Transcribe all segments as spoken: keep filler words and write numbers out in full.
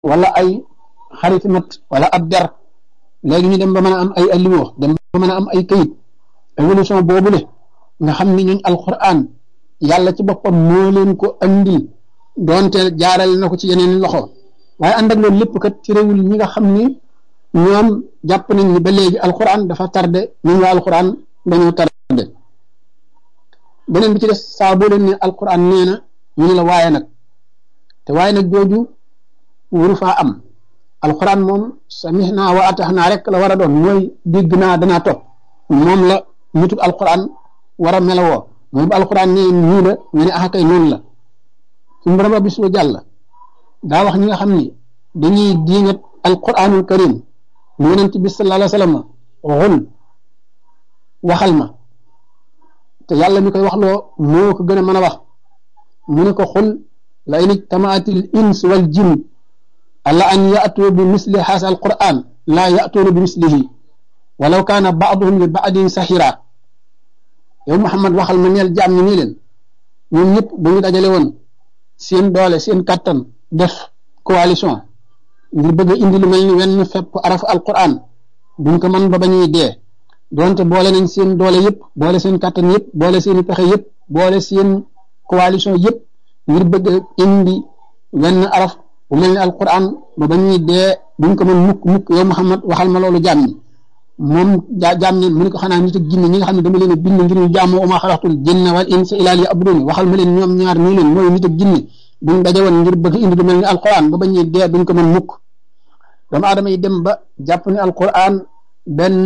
wala ay xariti mat wala ab der léegi ñu dem ba mën a am ay alluwa dem ba mën a am ay kayit évolution boobule nga xam ni ñun alquran yàlla ci boppam moo leen ko andil doonte jaarale na ko ci yeneen loxo waaye ànd ak loolu lépp kat ci réewul ñi nga xam ni ñoom jàpp nañ ni ba léegi alquran dafa tardé ñun waa alquran dañoo tardé beneen bi ci des saa boo leen ne alquran nee na ñu ne la waaye nag te waaye nag jooju wuru faa am alquran moom samihna wa ataxna rek la war a doon mooy dégg naa danaa topp moom la nituk alquran war a melawoo mooy bu alquran nee nii la nga ne ah kay noonu la suñu borom rabbi su jàll daa wax ñi nga xam ni dañuy diingat alquranul karim mu yonent bi sallallahu alayhi wa sallam xul waxal ma te yàlla mi koy waxloo moo ko gën a mën a wax mu ne ko xul la in ijtamaatil ins wal jinn ala an ya'tu bi misli haasa alquran laa ya'tuuna bi mislihi walaw kaana ba'duhum li ba'din sahira yow Muhammad waxal ma neel jaam ñi nii leen ñun ñëpp bu ñu dajale woon seen doole seen kattan def coalition ngir bëgg a indi lu mel ni wenn fepp arafu alquran duñ ko mën ba ba ñuy dee donte boole nañ seen doole yëpp boole seen kattan yëpp boole seen pexe yëpp boole seen coalition yëpp ngir bëgg a indi wenn araf bu mel ni alquran ba ba ñuy dee duñ ko mën mukk mukk yow Muhammad waxal ma loolu jaam ñi moom ja jaam ñi mu ne ko xanaa nit ak jinne ñi nga xam ne dama leen a bind ngir ñu jaamu wa maa xalaqtul jinna wal insa illaa liya'buduun waxal ma leen ñoom ñaar nii leen mooy nit ak jinne buñ daje woon ngir bëgg indi lu mel ni alquran ba ba ñuy dee duñ ko mën mukk doomu aadama yi dem ba jàpp ne alquran benn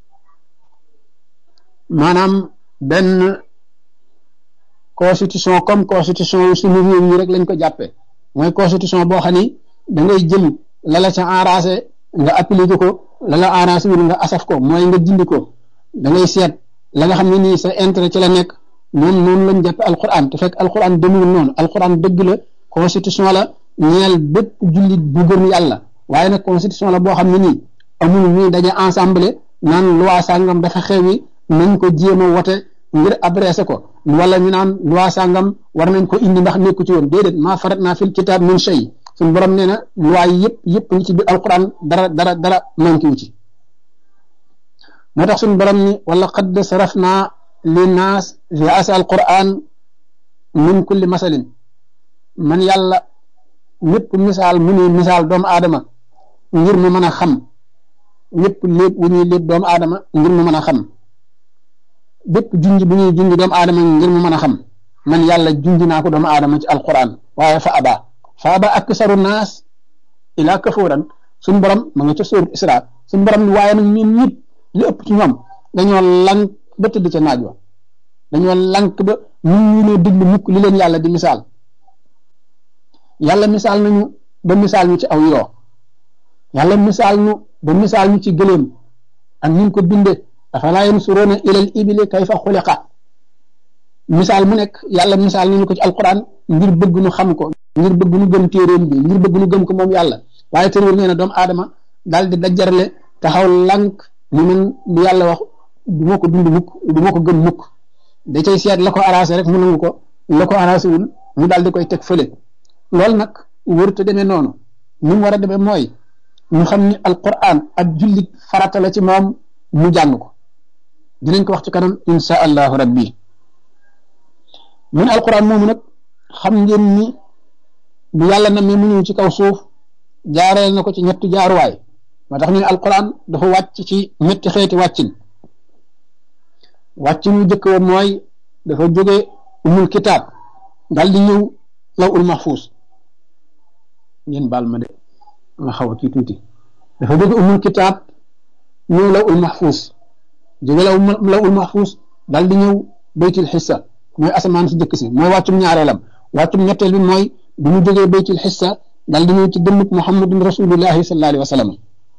maanaam benn constitution comme constitution suñu réew yi rek lañ ko jàppee mooy constitution boo xam ni da ngay jël la la ca enragé nga appliqué ko la la arrangé wul nga asaf ko mooy nga dindi ko da ngay seet la nga xam ne nii sa intérêt ci la nekk moom noonu lañ jàppe alquran te fekk alquran demul noonu alquran dëgg la constitution la ñeel bépp jullit bu gëm yàlla waaye nag constitution la boo xam ne nii amul ñuy daje ensemble naan loi sàngam dafa xewi nañ ko jéem a wote ngir adressé ko wala ñu naan loi sàngam war nañ ko indi ndax nekku ci woon déedéet maa farat naa fil kitaab min shay suñu borom nee na loi yi yëpp yëpp ngi ci biir alquran dara dara dara manqué wu ci moo tax suñu borom ni wala qad sarafna linnaas fi asa alquran min kulli masalin man yàlla ñëpp misaal mu ni misaal doomu aadama ngir mu mën a xam ñëpp lépp wu ñuy lépp doomu aadama ngir mu mën a xam bépp junj bu ñuy junj doomu aadama ngir mu mën a xam man yàlla junj naa ko doomu aadama ci alquran waaye fa aba fa aba aksaru naas ila kafuran suñu borom ma nga ca sóorat Isra suñu borom ni waaye nag ñun ñëpp li ëpp ci ñoom dañoo lank ba tëdd ca naaj wa dañoo lank ba ñu ñu ne diglu mukk li leen yàlla di misaal yàlla misaal nañu ba misaal ñu ci aw yoo yàlla misaal ñu ba misaal ñu ci gëléem ak ñu ko binde afalaa yansuruuna ilal ibili kayfa xuliqa misaal mu nekk yàlla misaal nañu ko ci alquran ngir bëgg nu xam ko ngir bëgg nu gëm téeréem bi ngir bëgg nu gëm ko moom yàlla waaye tëréwul nee na doomu aadama daal di dajjarle taxaw lànk ni man lu yàlla wax du ma ko dund mukk du ma ko gëm mukk da cay seet la ko arrangé rek mu nangu ko la ko arrangé wul mu daal di koy teg fële loolu nag wërta demee noonu ni mu war a demee mooy ñu xam ni alquran ak jullit farata la ci moom mu jàng ko dinañ ko wax ci kanam insha allahu rabbi mun alquran moomu nag xam ngeen ni bu yàlla na mu ñëw ci kaw suuf jaareel na ko ci ñetti jaaruwaay moo tax ñu ne alquran dafa wàcc ci ñetti xeeti wàccin wàccin wu jëkk wa mooy dafa jóge umul kitaab dal di ñëw law ul mahfuus ngeen baal ma de ma xaw a kii tuuti dafa jóge umul kitaab ñëw law ul mahfuus jóge law law ul mahfuus dal di ñëw baytul xissa mooy asamaan si jëkk si mooy wàccum ñaareelam wàccum ñetteel bi mooy bu mu jógee baytul xissa dal di ñëw ci dënnub muhammadun rasulullahi sallallahu alayhi wa sallam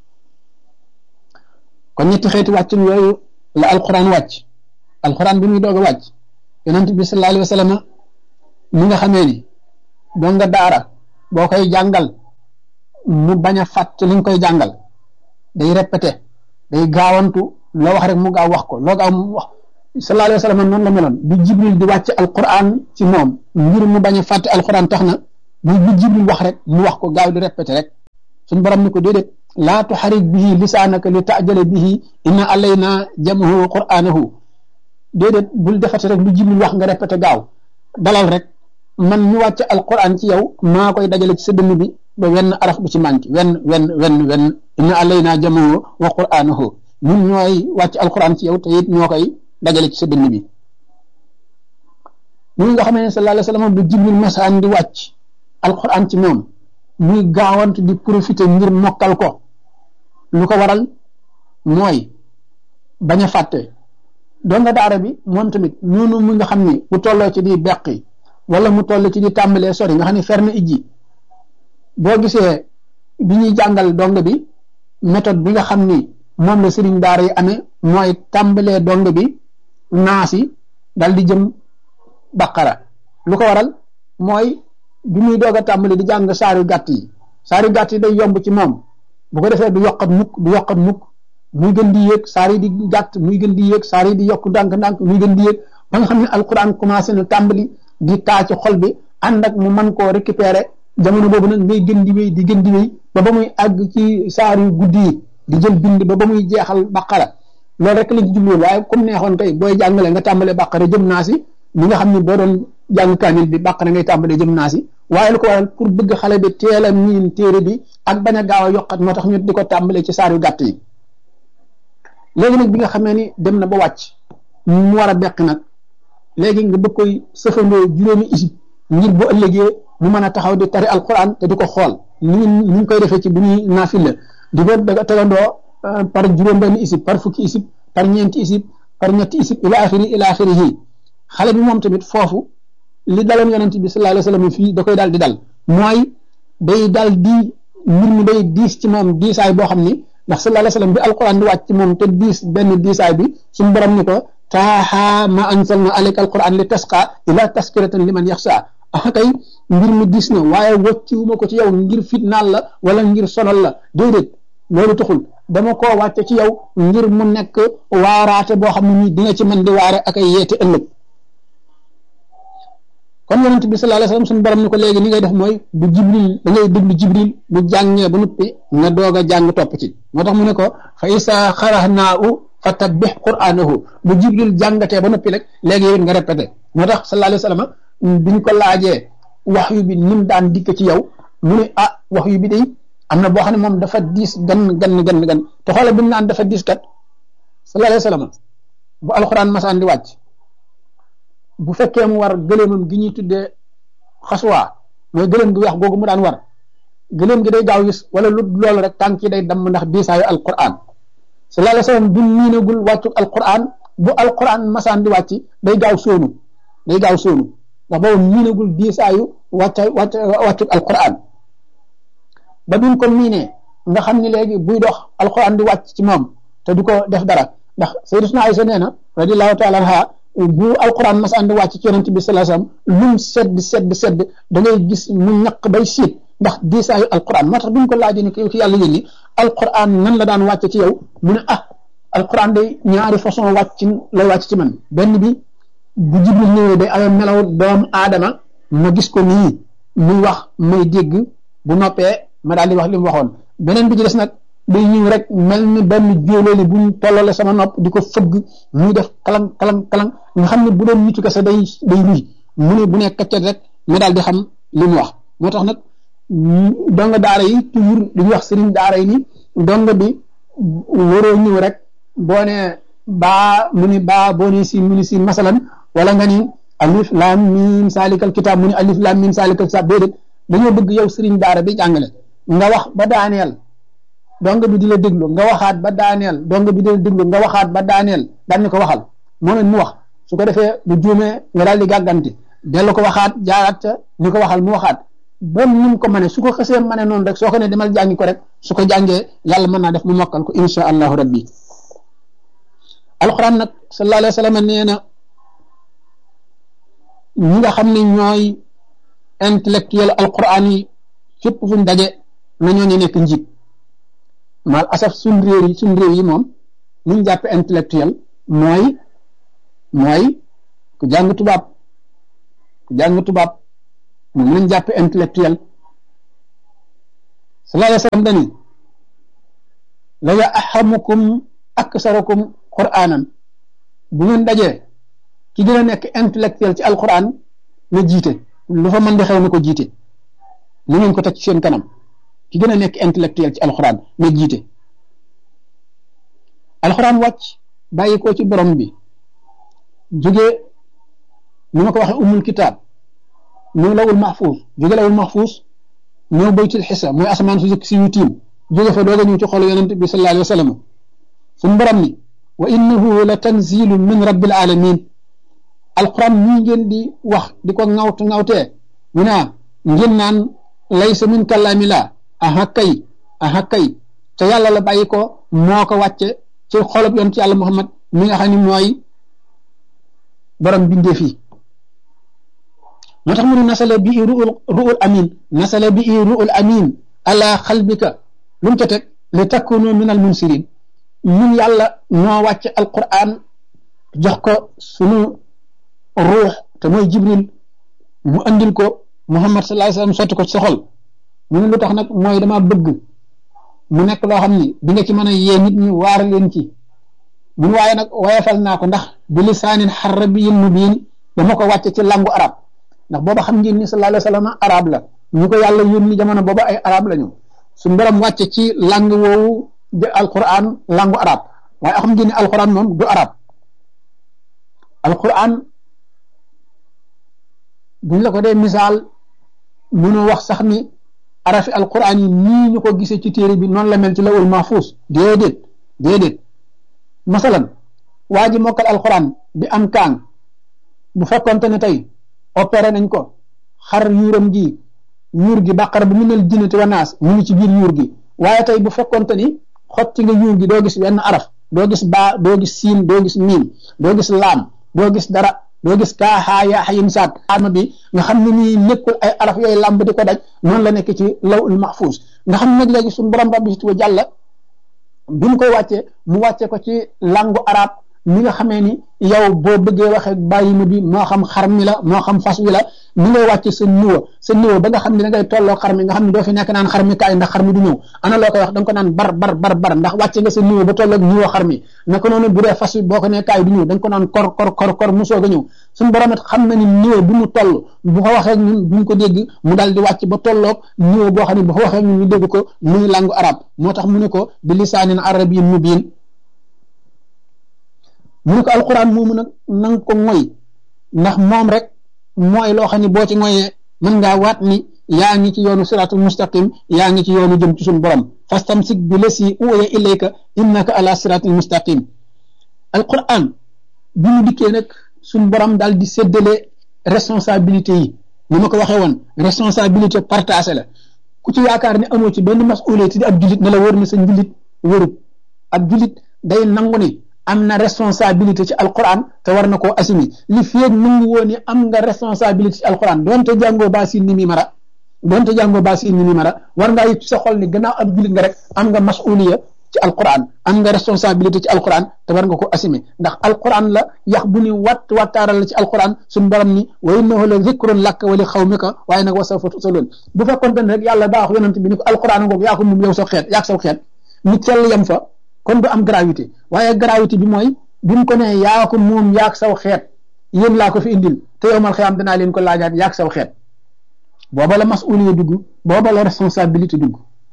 kon ñetti xeeti wàccin yooyu la alquran wàcc alquran bi muy doog a wàcc yonent bi sallallahu alayhi wa sallam mi nga xamee ni doo nga daara boo koy jàngal mu bañ a fàtte li nga koy jàngal day répété day gaawantu loo wax rek mu gaaw wax ko loo gaaw mu wax sallallahu alayhi wa sallam noonu la meloon bi jibril di wàcc alquran ci moom ngir mu bañ a fàtte alquran tax na bu bu jibril wax rek mu wax ko gaaw di répété rek suñ borom ni ko déedéet laa tuxarik bihi lisaanaka li taajala bihi inna alayna jamahu qur'anahu déedéet bul defati rek lu jibril wax nga répété gaaw dalal rek man ñu wàcc alquran ci yow maa koy dajale ci sa dënn bi ba wenn araf bu ci manqué wenn wenn wenn wenn inna alayna jamahu wa qur'anahu ñun ñooy wàcc alquran ci yow te it ñoo koy dajale ci sa dënn bi ñun nga xamee ne sallallahu alayhi wa sallam bu jibril masaan di wàcc alquran ci moom muy gaawant di profité ngir mokkal ko lu ko waral mooy bañ a fàtte doo nga daara bi moom tamit noonu mu nga xam ni bu tolloo ci di beqi wala mu toll ci di tàmbalee sori nga xam ne fer na ijji boo gisee bi ñuy jàngal dong bi méthode bi nga xam ni moom la sëriñ daara yi amee mooy tàmbalee dong bi naasi dal di jëm baqara lu ko waral mooy bi muy doog a tàmbali di jàng saari gàtt yi saari gàtt yi day yomb ci moom bu ko defee du yokkat mukk du yokkat mukk muy gën di yéeg saar yi di gàtt muy gën di yéeg saar yi di yokk ndànk-ndànk muy gën di yéeg ba nga xam ne alquran commencé na tàmbali di taa ci xol bi ànd ak mu mën koo récupérer jamono boobu nag ngay gën di wéy di gën di wéy ba ba muy àgg ci saar yu guddi yi di jël bind ba ba muy jeexal baqara loolu rek lañ ci jubluwoon waaye comme neexoon tey booy jàngale nga tàmbalee baqara jëm naa si li nga xam ne boo doon jàng kaamil bi baqara ngay tàmbalee jëm naa si waaye lu ko waral pour bëgg xale bi teel a miin téere bi ak bañ a gaaw a yokkat moo tax ñu di ko tàmbalee ci saar yu gàtt yi léegi nag bi nga xamee ni dem na ba wàcc mu war a beq nag léegi nga bëgg koy sëfandoo juróomi isib ngir bu ëllëgee mu mën a taxaw di tari alquran te di ko xool ni ni ñu koy defee ci bu ñuy naafila di ko tegandoo par juróom benn isib par fukki isib par ñeenti isib par ñetti isib ila axiri ila axirihi xale bi moom tamit foofu li daloon yonent bi sallallahu alayhi wa sallam fii da koy daal di dal mooy day dal di mbir mi day diis ci moom diisaay boo xam ni ndax sallallahu alayhi wa sallam bi alquran di wàcc ci moom te diis benn diisaay bi suñu borom ni ko taaha ma anzalna alayka alquran li tasqa ila taskiratan liman yaxsha ah kay mbir mi diis na waaye wàcciwuma ko ci yow ngir fitnaal la wala ngir sonal la déedéet loolu taxul dama koo wàcce ci yow ngir mu nekk waaraate boo xam ne nii di nga ci mën di waare ak ay yeete ëllëg kon yonent bi sallallahu alayhi wasallam suñu borom ni ko léegi li ngay def mooy bu jibril da ngay déglu jibril bu jàngee ba noppi nga doog a jàng topp ci moo tax mu ne ko fa isa xarahnaahu fatabbih qur'anahu bu jibril jàngatee ba noppi rek léegi yow nga répété moo tax sallallahu alayhi wasallam biñ ko laajee wax yu bi nim daan dikk ci yow mu ne ah wax yu bi day am na boo xam ne moom dafa diis gan gan gan gan te xoolal bi mu naan dafa diis kat sallallahu alayhi wasallam bu alquran masaan di wàcc bu fekkee mu war gëléemam gi ñuy tuddee xaswaa mooy gëléem gi weex googu mu daan war gëléem gi day gaaw gis wala lu loolu rek tànk yi day damm ndax diisaayu alquran sallallahu alayhi wasallam du miinagul wàccu alquran bu alquran masaan di wàcc day gaaw sóonu day gaaw sóonu ndax boobu miinagul diisaayu wàcca wàcc wàccu alquran ba bi mu ko miinee nga xam ni léegi buy dox alquran di wàcc ci moom te du ko def dara ndax sayyidatuna Aysa nee na radiyallahu ta'ala anha bu alquran masaan di wàcc ci yonent bi sallallahu alayhi wasallam lum sedd sedd sedd da ngay gis mu ñaq bay siit ndax diisaayu alquran moo tax duñ ko laajee ni ko yow ci yàlla yónni alquran nan la daan wàcc ci yow mu ne ah alquran day ñaari façon wàcc lay wàcc ci man benn bi bu jibril ñëwee day amee melaw doomu aadama ma gis ko nii muy wax may dégg bu noppee ma daal di wax li mu waxoon beneen bi ci des nag day ñëw rek mel ni benn jóolóoli buñ tollale sama nopp di ko fëgg muy def kalang kalang kalang nga xam ne bu doon nitu kese day day ruy mu ne bu nekk kaccet rek ma daal di xam li mu wax moo tax nag donga daara yi toujours dañuy wax sëriñ daara yi ni donga bi waroo ñëw rek boo ne baa mu ni baa boo ne si mu ni si masalan wala nga ni alif lam mim salikal kitab mu ni alif lam mim salikal kitab déedéet dañoo bëgg yow sëriñ daara bi jàngale nga wax ba daaneel dong bi di la déglu nga waxaat ba daaneel dong bi di la déglu nga waxaat ba daaneel daan ni ko waxal moo ne mu wax su ko defee bu juumee nga daal di gàgganti dellu ko waxaat jaaraat ca ni ko waxal mu waxaat ba ni mu ko mëne su ko xësee mëne noonu rek soo ko ne demal jàngi ko rek su ko jàngee yàlla mën naa def mu mokkal ko insha allahu rabbi alquran nag sallallahu alayhi wa sallam nee na ñi nga xam ne ñooy intellectuel alquran yi fépp fuñ daje na ñoo ñu nekk njiit mal asaf suñ réew yi suñ réew yi moom luñ jàppe intellectuel mooy mooy ku jàng tubaab ku jàng tubaab moom lañ jàppe intellectuel sallallahu alayhi wa sallam dani la ya ahamukum aksarukum qur'anan bu ngeen dajee ki gën a nekk intellectuel ci alquran na jiite lu fa mën di xew na ko jiite li ngeen ko teg ci seen kanam ki gën a nekk intellectuel ci alquran na jiite alquran wàcc bàyyi ko ci borom bi jóge ni ma ko waxee umul kitaab ñëw lawul mahfuus jóge lawul mahfuus ñëw baytul xisa mooy asamaan su jëkk si yu tiim jóge fa doog a ñëw ci xolu yonent bi sallallahu alayhi wa sallam suñu borom ni wa innahu la tanzilu min rabbil alamin alquran ñii ngeen di wax di ko ŋawt ŋawtee ñu naa ngeen naan laysa min kalaami la aha kay aha kay te yàlla la bàyyi ko moo ko wàcce ci xolub yonent yàlla Muhammad mi nga xam ne mooy borom bindee fii moo tax mu ne nasala bi i ruul ruul amin nasala bi i ruul amin ala xalbika lu mu ca teg li takunu min al munsirin ñun yàlla ñoo wàcce alquran jox ko sunu ruux te mooy jibril mu andil ko Muhammad sallallahu alayhi wa sallam sotti ko ci sa xol mu ne lu tax nag mooy dama bëgg mu nekk loo xam ni di nga ci mën a yee nit ñi waar leen ci mun waaye nag wayefal naa ko ndax bi lisaanin xarabiyyin mubiin dama ko wàcce ci langu arab ndax booba xam ngeen ni sallallahu alayhi wa sallam arab la ñu ko yàlla yónni jamono booba ay arab la ñu suñu borom wàcce ci lang woowu de alquran langu arab waaye xam ngeen ni alquran moom du arab alquran buñ la ko dee misaal mënoo wax sax ni arafi alquran yi nii ñu ko gisee ci téere bi noonu la mel ci lawul mahfuus déedéet déedéet masalan waa ji mokkal alquran bi am kaang bu fekkonte ne tey opéré nañ ko xar yuuram gi yuur gi bàqara bu minal jinnati wa naas mu ngi ci biir yuur gi waaye tey bu fekkonte ni xotti nga yuur gi doo gis wenn araf doo gis baa doo gis siin doo gis miim doo gis laam doo gis dara doo gis kaaxaa yaa xayin saat ama bi nga xam ne nii nekkul ay araf yooyu làmb di ko daj noonu la nekk ci lawul mahfuus nga xam ne nag léegi suñu borom rabbi si wa jàlla bi mu koy wàccee mu wàcce ko ci langu arab mi nga xamee ni yow boo bëggee waxee bàyyi ma bi moo xam xar mi la moo xam fas wi la mi ngay wàcce sa niveau sa niveau ba nga xam ne da ngay tolloo xar mi nga xam ne doo fi nekk naan xar mi kaay ndax xar mi du ñëw ana loo koy wax da nga ko naan bar bar bar bar ndax wàcce nga sa niveau ba tolloo niveau xar mi naka noonu bu dee fas wi boo ko nee kaay du ñëw da nga ko naan kor kor kor kor mu soog a ñëw suñu borom it xam na ni niveau bi mu toll bu ko waxee ñun duñ ko dégg mu daal di wàcc ba tolloog niveau boo xam ne bu ko waxee ñun ñu dégg ko muy langu arab moo tax mu ne ko bi lisaanin arabiyyin mubiin mu ne ko alquran moomu nag na nga ko moy ndax moom rek mooy loo xam ne boo ci moyee mën ngaa waat ni yaa ngi ci yoonu siraatul mustaqim yaa ngi ci yoonu jëm ci suñu borom fastamsik bi lasi uwaya ilayka innaka ala siraatil mustaqim alquran bi mu dikkee nag suñu borom daal di séddale responsabilité yi ni ma ko waxee woon responsabilité partagée la ku ci yaakaar ne amoo ci benn masuuliyati di ab jullit ne la wër na sa njullit wërut ab jullit day nangu ni am na responsabilité ci alquran te war na koo assumé li feeg nangu woon ni am nga responsabilité ci alquran doonte jàngoo baa siin ni mi mara doonte jàngoo baa siin ni mi mara war ngaa yëg ci sa xol ni gannaaw ab jullit nga rek am nga masuuliya ci alquran am nga responsabilité ci alquran te war nga ko assumé ndax alquran la yax bu ni watt wattaaral la ci alquran suñu borom ni wa innahu la zikrun laka wa li xawmika waaye nag wa sawfa tusaloon bu fekkoon ne rek yàlla daa wax yonent bi ni ko alquran ngoog yaa ko moom yow sa xeet yaa saw xeet nit sell yem fa kon du am gravité waaye gravité bi mooy bi mu ko ne yaa ko moom yaag saw xeet yéen laa ko fi indil te yow mal xiyaam danaa leen ko laajaat yaag saw xeet booba la masuuliya dugg booba la responsabilité dugg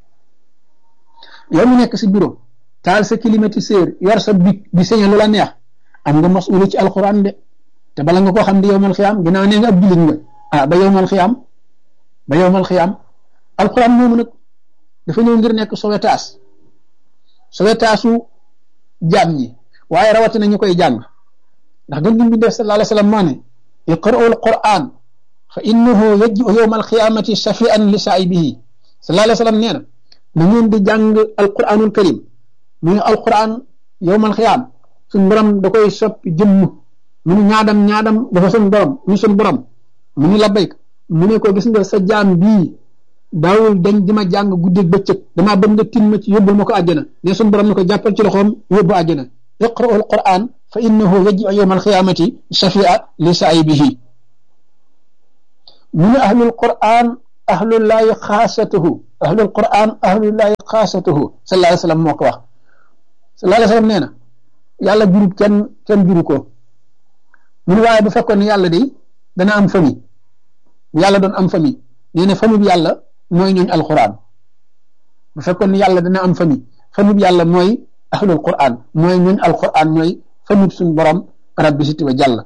yow mi nekk si bureau taal sa climatiseur yor sa bic di sañe lu la neex am nga masuuliya ci alxuraan de te bala nga koo xam di yow mal xiyaam ginnaaw nee nga ab jullit nga ah ba yow mal xiyaam ba yow mal xiyaam alxuraan moomu nag dafa ñëw ngir nekk sauvetage sauvetaasu jaam ñi waaye rawatina ñu koy jàng ndax gën ñu def sallallahu alayhi wa sallam moo ne iqra'u alquran fa innahu yaji'u yawma alqiyamati shafi'an li saa'ibihi sallallahu alayhi wa sallam nee na na ngeen di jàng alquranul karim muy alquran yawmal xiyaam suñ borom da koy soppi jëmm mu ni ñaadam ñaadam dafa suñ borom ni suñ borom mu ni labbayk mu ne ko gis nga sa jaam bii daawul dañ di ma jàng guddeeg bëccëg damaa bëgg nga tin ma ci yóbbul ma ko àjjana ne suñu borom ne ko jàppal ci loxoom yóbbu àjjana iqra'u alquran fa innahu yaji'u yawma alqiyamati shafi'a li saa'ibihi mu ne ahlul quran ahlullahi xaasatuhu ahlul quran ahlullahi xaasatuhu sallallahu alayhi wa sallam moo ko wax sallallahu alayhi wa sallam nee na yàlla jurut kenn kenn juru ko mun waaye bu fekkoon ne yàlla de dana am famille bu yàlla doon am famille nee na famille bi yàlla mooy ñooñ alquran bu fekkoon ne yàlla dana am famille famille bi yàlla mooy ahlul quran mooy ñooñ alquran mooy famille suñu borom rabbi siti wa jàll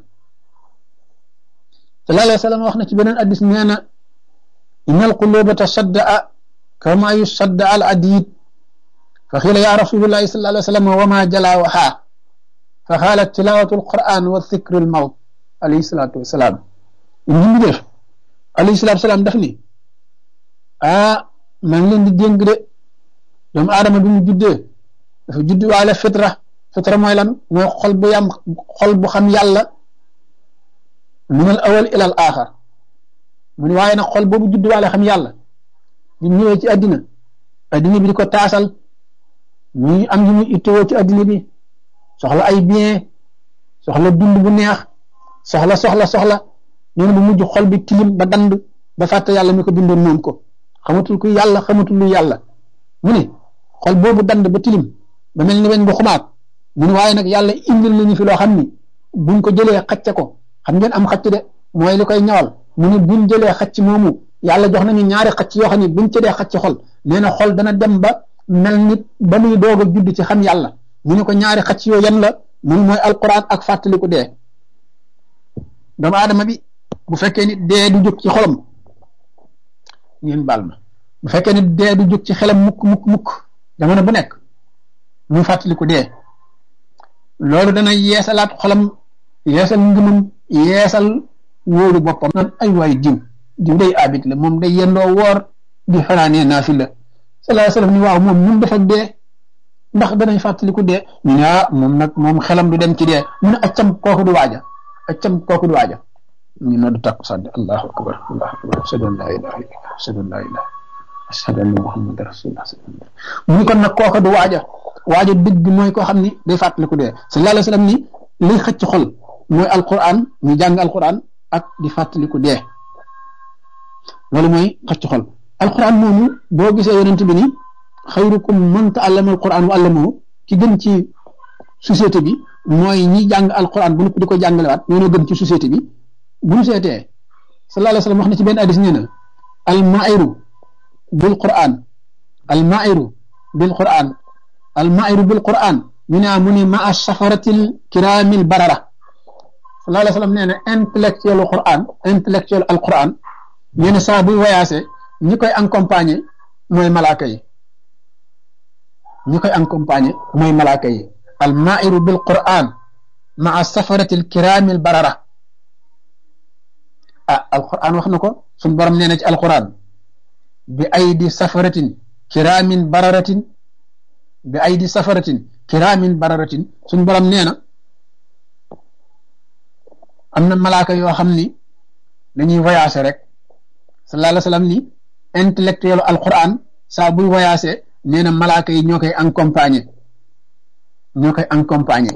sallallahu alayhi wa sallam wax na ci beneen addis nee na inna alquluba tasaddaa kama yusadda al adid fa xiila ya rasulullahi sallallahu alayhi wa sallam wa ma jalaawaha fa xaalat tilawatu alquran wa dhikru almawt alayhi salatu wasalaam ñu ngi def alayhi salatu wasalaam daf ni ah maa ngi leen di dénk de doomu aadama bi mu juddee dafa judd waale fitra fitra mooy lan mooy xol bu yam xol bu xam yàlla min al awal ila al axar mu ne waaye nag xol boobu judd waale xam yàlla di ñëwee ci addina addina bi di ko taasal muy am ñu muy ittoo ci addina bi soxla ay bien soxla dund bu neex soxla soxla soxla noonu bu mujj xol bi tilim ba dand ba fàtte yàlla mi ko bindoon moom ko xamatul ku yàlla xamatul lu yàlla mu ne xol boobu dand ba tilim ba mel ni weñ bu xumaat mu ne waaye nag yàlla indil nañu fi loo xam ni buñ ko jëlee xacce ko xam ngeen am xacc de mooy li koy ñawal mu ne buñ jëlee xacc moomu yàlla jox nañu ñaari xacc yoo xam ne buñ ci dee xacc xol nee na xol dana dem ba mel nit ba muy doog a judd ci xam yàlla mu ne ko ñaari xacc yoo yan la mun mooy alquran ak fàttaliku dee doomu aadama bi bu fekkee ni dee du jóg ci xolam ngeen baal ma bu fekkee ni dee du jóg ci xelam mukk mukk mukk jamono bu nekk mu fàttaliku dee loolu dana yeesalaat xolam yeesal ngëmam yeesal wóolu boppam naan ay waay diw diw day abit la moom day yendoo woor di fanaanee naafi la sallallahu alayhi wa sallam ni waaw moom mun def ak dee ndax danañ fàttaliku dee ñu ne ah moom nag moom xelam du dem ci dee mu ne accam kooku du waaja accam kooku du waaja ñu ne du takku sànni allahu akbar allahu akbar ashhadu an la ilaha illallah ashhadu an la ilaha ashhadu anna muhammadan rasulullah mu ni kon nag kooku du waaja waaja dëgg mooy koo xam ni day fàttaliku dee sallallahu alayhi wa sallam ni liy xëcc xol mooy alquran ñu jàng alquran ak di fàttaliku dee loolu mooy xëcc xol alquran moomu boo gisee yonent bi ni xayrukum man ta'allama alquran wa allamahu ki gën ci société bi mooy ñi jàng alquran bu noppi di ko jàngalewaat ñoo gën ci société bi bu ñu seetee sallallahu alayhi wa sallam wax na ci benn hadis nee na almairu bil quran almairu bil quran almairu bil quran ñu ne mu ne maa safaratil kiramil barara sallallahu alayhi wa sallam nee na intellectuel quran intellectuel alquran nee na saa buy voyagé ñi koy accompagner mooy malaaka yi ñi koy accompagner mooy malaaka yi almairu bil quran maa safaratil kiramil barara ah alquran wax na ko suñu borom nee na ci alquran bi aydi safaratin kiramin bararatin bi aydi safaratin kiramin bararatin suñu borom nee na am na malaaka yoo xam ni dañuy voyager rek sallallahu alayhi wa sallam ni intellectuel alquran saa buy voyager nee na malaaka yi ñoo koy accompagner ñoo koy accompagner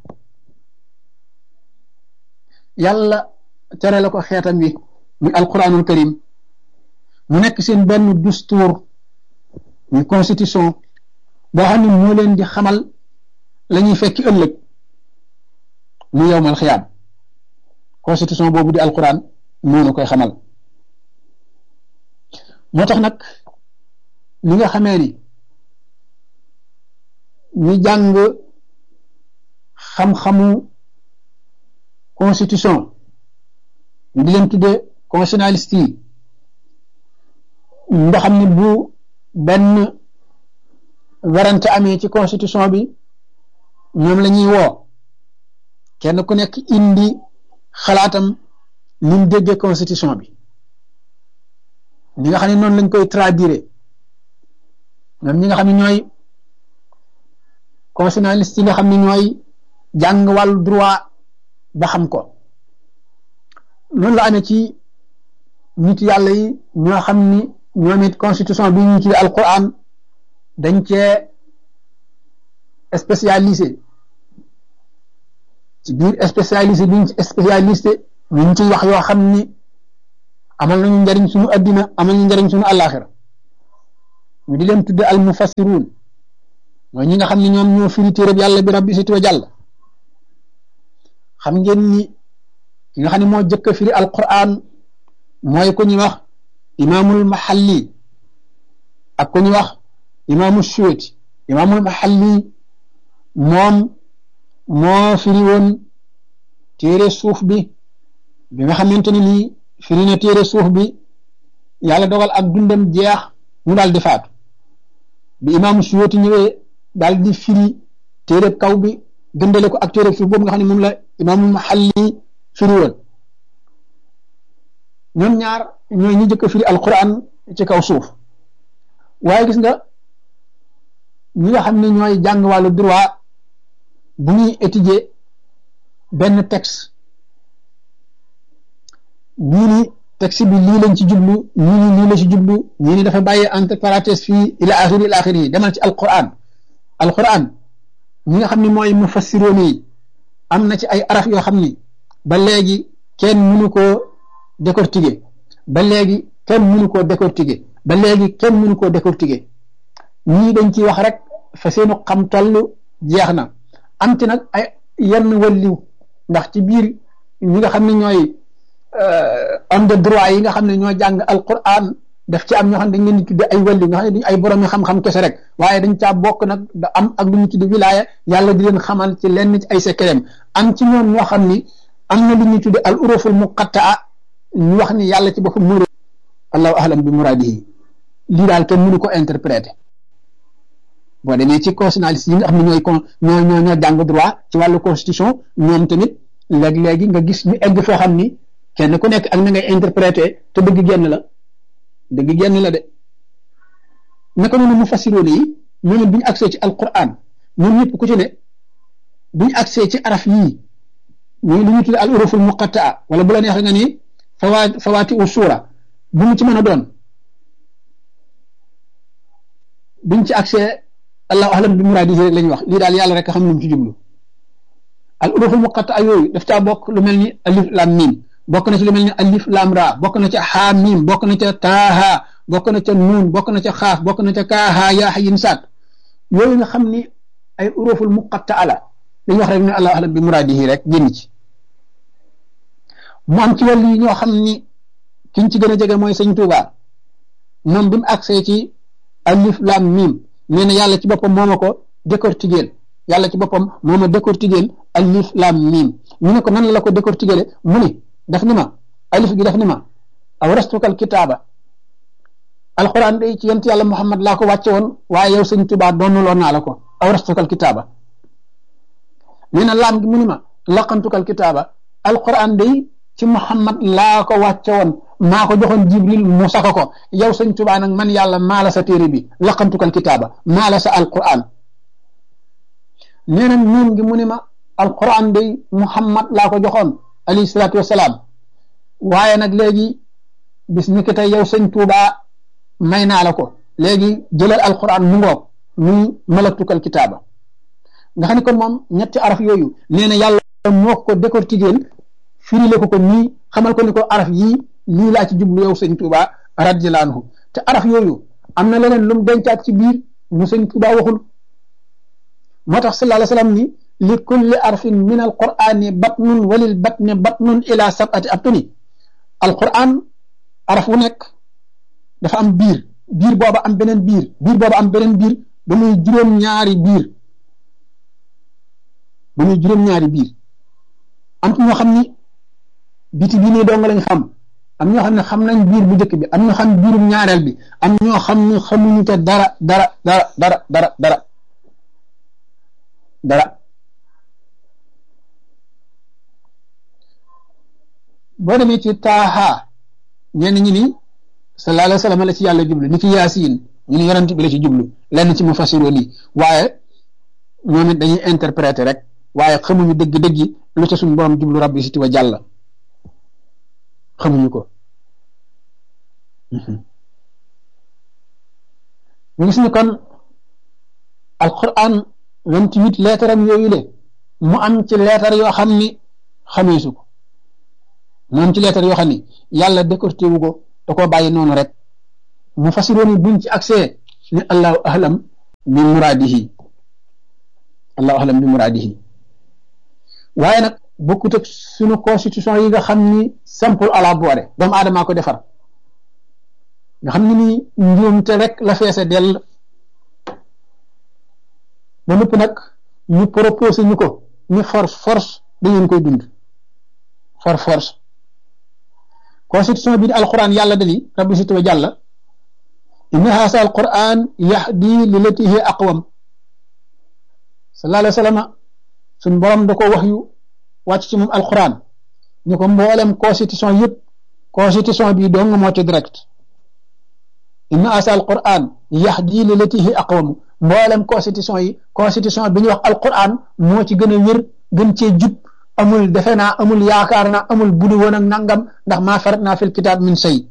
yàlla tere la ko xeetam wi muy alquranul karim mu nekk seen benn dustuur muy constitution boo xam ne moo leen di xamal la ñuy fekki ëllëg mu yowmal xiyaam constitution boobu di alquran moo na koy xamal moo tax nag li nga xamee ni ñu jàng xam-xamu constitution di leen tuddee constitutionnaliste yi nga xam ne bu benn werante amee ci constitution bi ñoom la ñuy woo kenn ku nekk indi xalaatam ni mu déggee constitution bi ñi nga xam ne noonu lañ koy traduire ñoom ñi nga xam ne ñooy constitutionnaliste yi nga xam ne ñooy jàng wàllu droit ba xam ko noonu la amee ci nit yàlla yi ñoo xam ni ñoom it constitution bi ñu ci alquran dañ cee spécialisé ci biir spécialisé bi ñu ci spécialisé ñu ci wax yoo xam ni amal nañu njariñ suñu addina amal ñu njariñ suñu àllaaxira ñu di leen tudde al mufassiruun mooy ñi nga xam ne ñoom ñoo firi téereb yàlla bi rabbi siti wa jàll xam ngeen ni ki nga xam ne moo jëkk a firi alquran mooy ku ñuy wax imaamul mahalli ak ku ñuy wax imaamu suweti imaamul mahalli moom moo firi woon téere suuf bi bi nga xamante ni nii firi na téere suuf bi yàlla dogal ak dundam jeex mu daal di faatu bi imaamu suweti ñëwee daal di firi téere kaw bi gëndale ko ak téere suuf boobu nga xam ne moom la imaamul mahalli firi woon ñoom ñaar ñooy ñi jëkk a firi alquran ci kaw suuf waaye gis nga ñi nga xam ne ñooy jàng wàllu droit bu ñuy étudier benn texte ñii ni texte bi lii lañ ci jublu ñii ni lii la ci jublu ñii ni dafa bàyyi entre parenthèses fii ila axiri ila axiri yi demal ci alquran alquran ñi nga xam ne mooy mufassiroon yi am na ci ay araf yoo xam ni ba léegi kenn mënu koo décortiquer ba léegi kenn mënu koo décortiquer ba léegi kenn mënu koo décortiquer ñii dañ ciy wax rek fa seenu xam toll jeex na am ci nag ay yenn walliw ndax ci biir ñi nga xam ne ñooy homme de droit yi nga xam ne ñoo jàng alquran daf ci am ñoo xam ne dañ leen di tudde ay walliw nga xam ne duñ ay borom yi xam-xam kese rek waaye dañ caa bokk nag da am ak lu ñu tudde wilaaya yàlla di leen xamal ci lenn ci ay secret am ci ñoom ñoo xam ni am na lu ñuy tudde al uruful muqattaa ñu wax ni yàlla ci boppam mu allahu ahlam bi muradihi lii daal kenn mënu ko interpréter boo demee ci constitutionnaliste yi nga xam ne ñooy con ñoo ñoo ñoo jàng droit ci wàllu constitution ñoom tamit léeg-léegi nga gis ñu egg foo xam ni kenn ku nekk ak na ngay interpréter te dëgg génn la dëgg génn la de naka noonu mu fassiroon yi ñoo ne bu ñu agsee ci alquran ñoom ñëpp ku ci ne bu ñu agsee ci araf yii ñu lu ñu tudde al uruful muqattaa wala bu la neex nga ni fawaat fawaati u suura bu mu ci mën a doon buñ ci accès allahu ahlam bi muraadihi rek lañ wax lii daal yàlla rek xam lu mu ci jublu al uruful muqatta yooyu daf caa bokk lu mel ni alif lam mim bokk na ci lu mel ni alif lam ra bokk na ca xaa mim bokk na ca taaha bokk na ca nuun bokk na ca xaaf bokk na ca kaaha yaa xayin saat yooyu nga xam ni ay uruful muqatta la dañ wax rek ne allahu ahlam bi muraadihi rek génn ci mu am ci wàllu yi ñoo xam ni kiñ ci gën a jege mooy sëñ Tuuba moom bi mu agsee ci alif lam mim nee na yàlla ci boppam moo ma ko décortiquer yàlla ci boppam moo ma décortiquer alif lam mim ñu ne ko nan la ko décortiquer mu ni daf ni ma alif gi daf ni ma awrastukal kitaaba alquran day ci yent yàlla Muhammad laa ko wàcce woon waaye yow sëñ Tuuba doonuloo naa la ko awrastukal kitaaba nee na laam gi mu ni ma laqantukal kitaaba alquran day ci Muhammad laa ko wàcce woon maa ko joxoon Jibril mu saka ko yow sëñ Tuubaa nag man yàlla maa la sa téere bi laqantukal kitaaba maa la sa alquran nee na nuun gi mu ni ma alquran day Muhammad laa ko joxoon alayhi salaatu wasalaam waaye nag léegi bis ni ki tey yow sëñ Tuubaa may naa la ko léegi jëlal alquran mu ngoog muy malaktukal kitaaba nga xam ne kon moom ñetti araf yooyu nee na yàlla moo ko décortiquer firile ko ko nii xamal ko ni ko araf yii lii laa ci jublu yow sëñ Tuuba radiyallahu anhu te araf yooyu am na leneen lu mu dencaat ci biir mu sëñ Tuuba waxul moo tax sallallahu alayhi wa sallam ni li kulli arfin min alqurani batnun walil batni batnun ila sab'ati abtuni alquran araf wu nekk dafa am biir biir booba am beneen biir biir booba am beneen biir ba muy juróom-ñaari biir ba muy juróom-ñaari biir am ñoo xam ni biti bii nii dong lañ xam am ñoo xam ne xam nañ biir bu njëkk bi am ñoo xam biirum ñaareel bi am ñoo xam ne xamuñu te dara dara dara dara dara dara dara boo demee ci taaha ñenn ñi ni sallallahu alayhi wa sallam la ci yàlla jublu ni ki yaasiin ñu ni yonent bi la ci jublu lenn ci mu fasiroo lii waaye ñoom it dañuy interpréter rek waaye xamuñu dëgg-dëgg lu ca suñu borom jublu rabbi siti wa jàlla xamuñu ko ñu gis ni kon alquran vingt-huit leetaram yooyu le mu am ci leetar yoo xam ni xameesu ko moom ci lettre yoo xam ni yàlla décorté wu ko da koo bàyyi noonu rek mu fasiroon buñ ci accès ni allahu ahlam bi muradihi allahu ahlam bi muradihi waaye nag bokkut ak suñu constitution yi nga xam ni simple à la boire doomu aadamaa ko defar nga xam ni nii njuumte rek la feese dell ba nëpp nag ñu proposé ñu ko ñu force force da ngeen koy dund for force constitution bi di alquran yàlla dali rabbi situ wa jàlla inna haasa alquran yahdi lillati hiya aqwam sallallahu alayhi wa sallam suñ borom da ko wax yu wàcc ci moom alquran ñu ko mboolem constitution yëpp constitution bi dong moo ci direct inna haasa alquran yahdi lillati hiya aqwam mboolem constitution yi constitution bi ñuy wax alquran moo ci gën a wér gën cee jub amul defe naa amul yaakaar naa amul budu woon ak nangam ndax maa farat naa fil kitaab min shay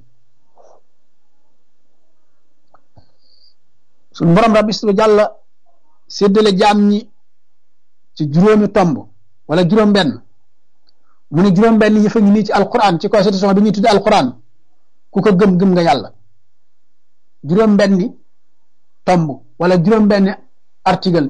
suñ borom rabbi su jàlla séddale jaam ñi ci juróomi tomb wala juróom benn mu ne juróom benn yi fa ñu nii ci alquran ci constitution bi ñuy tudde alquran ku ko gëm gëm nga yàlla juróom benni tomb wala juróom benn article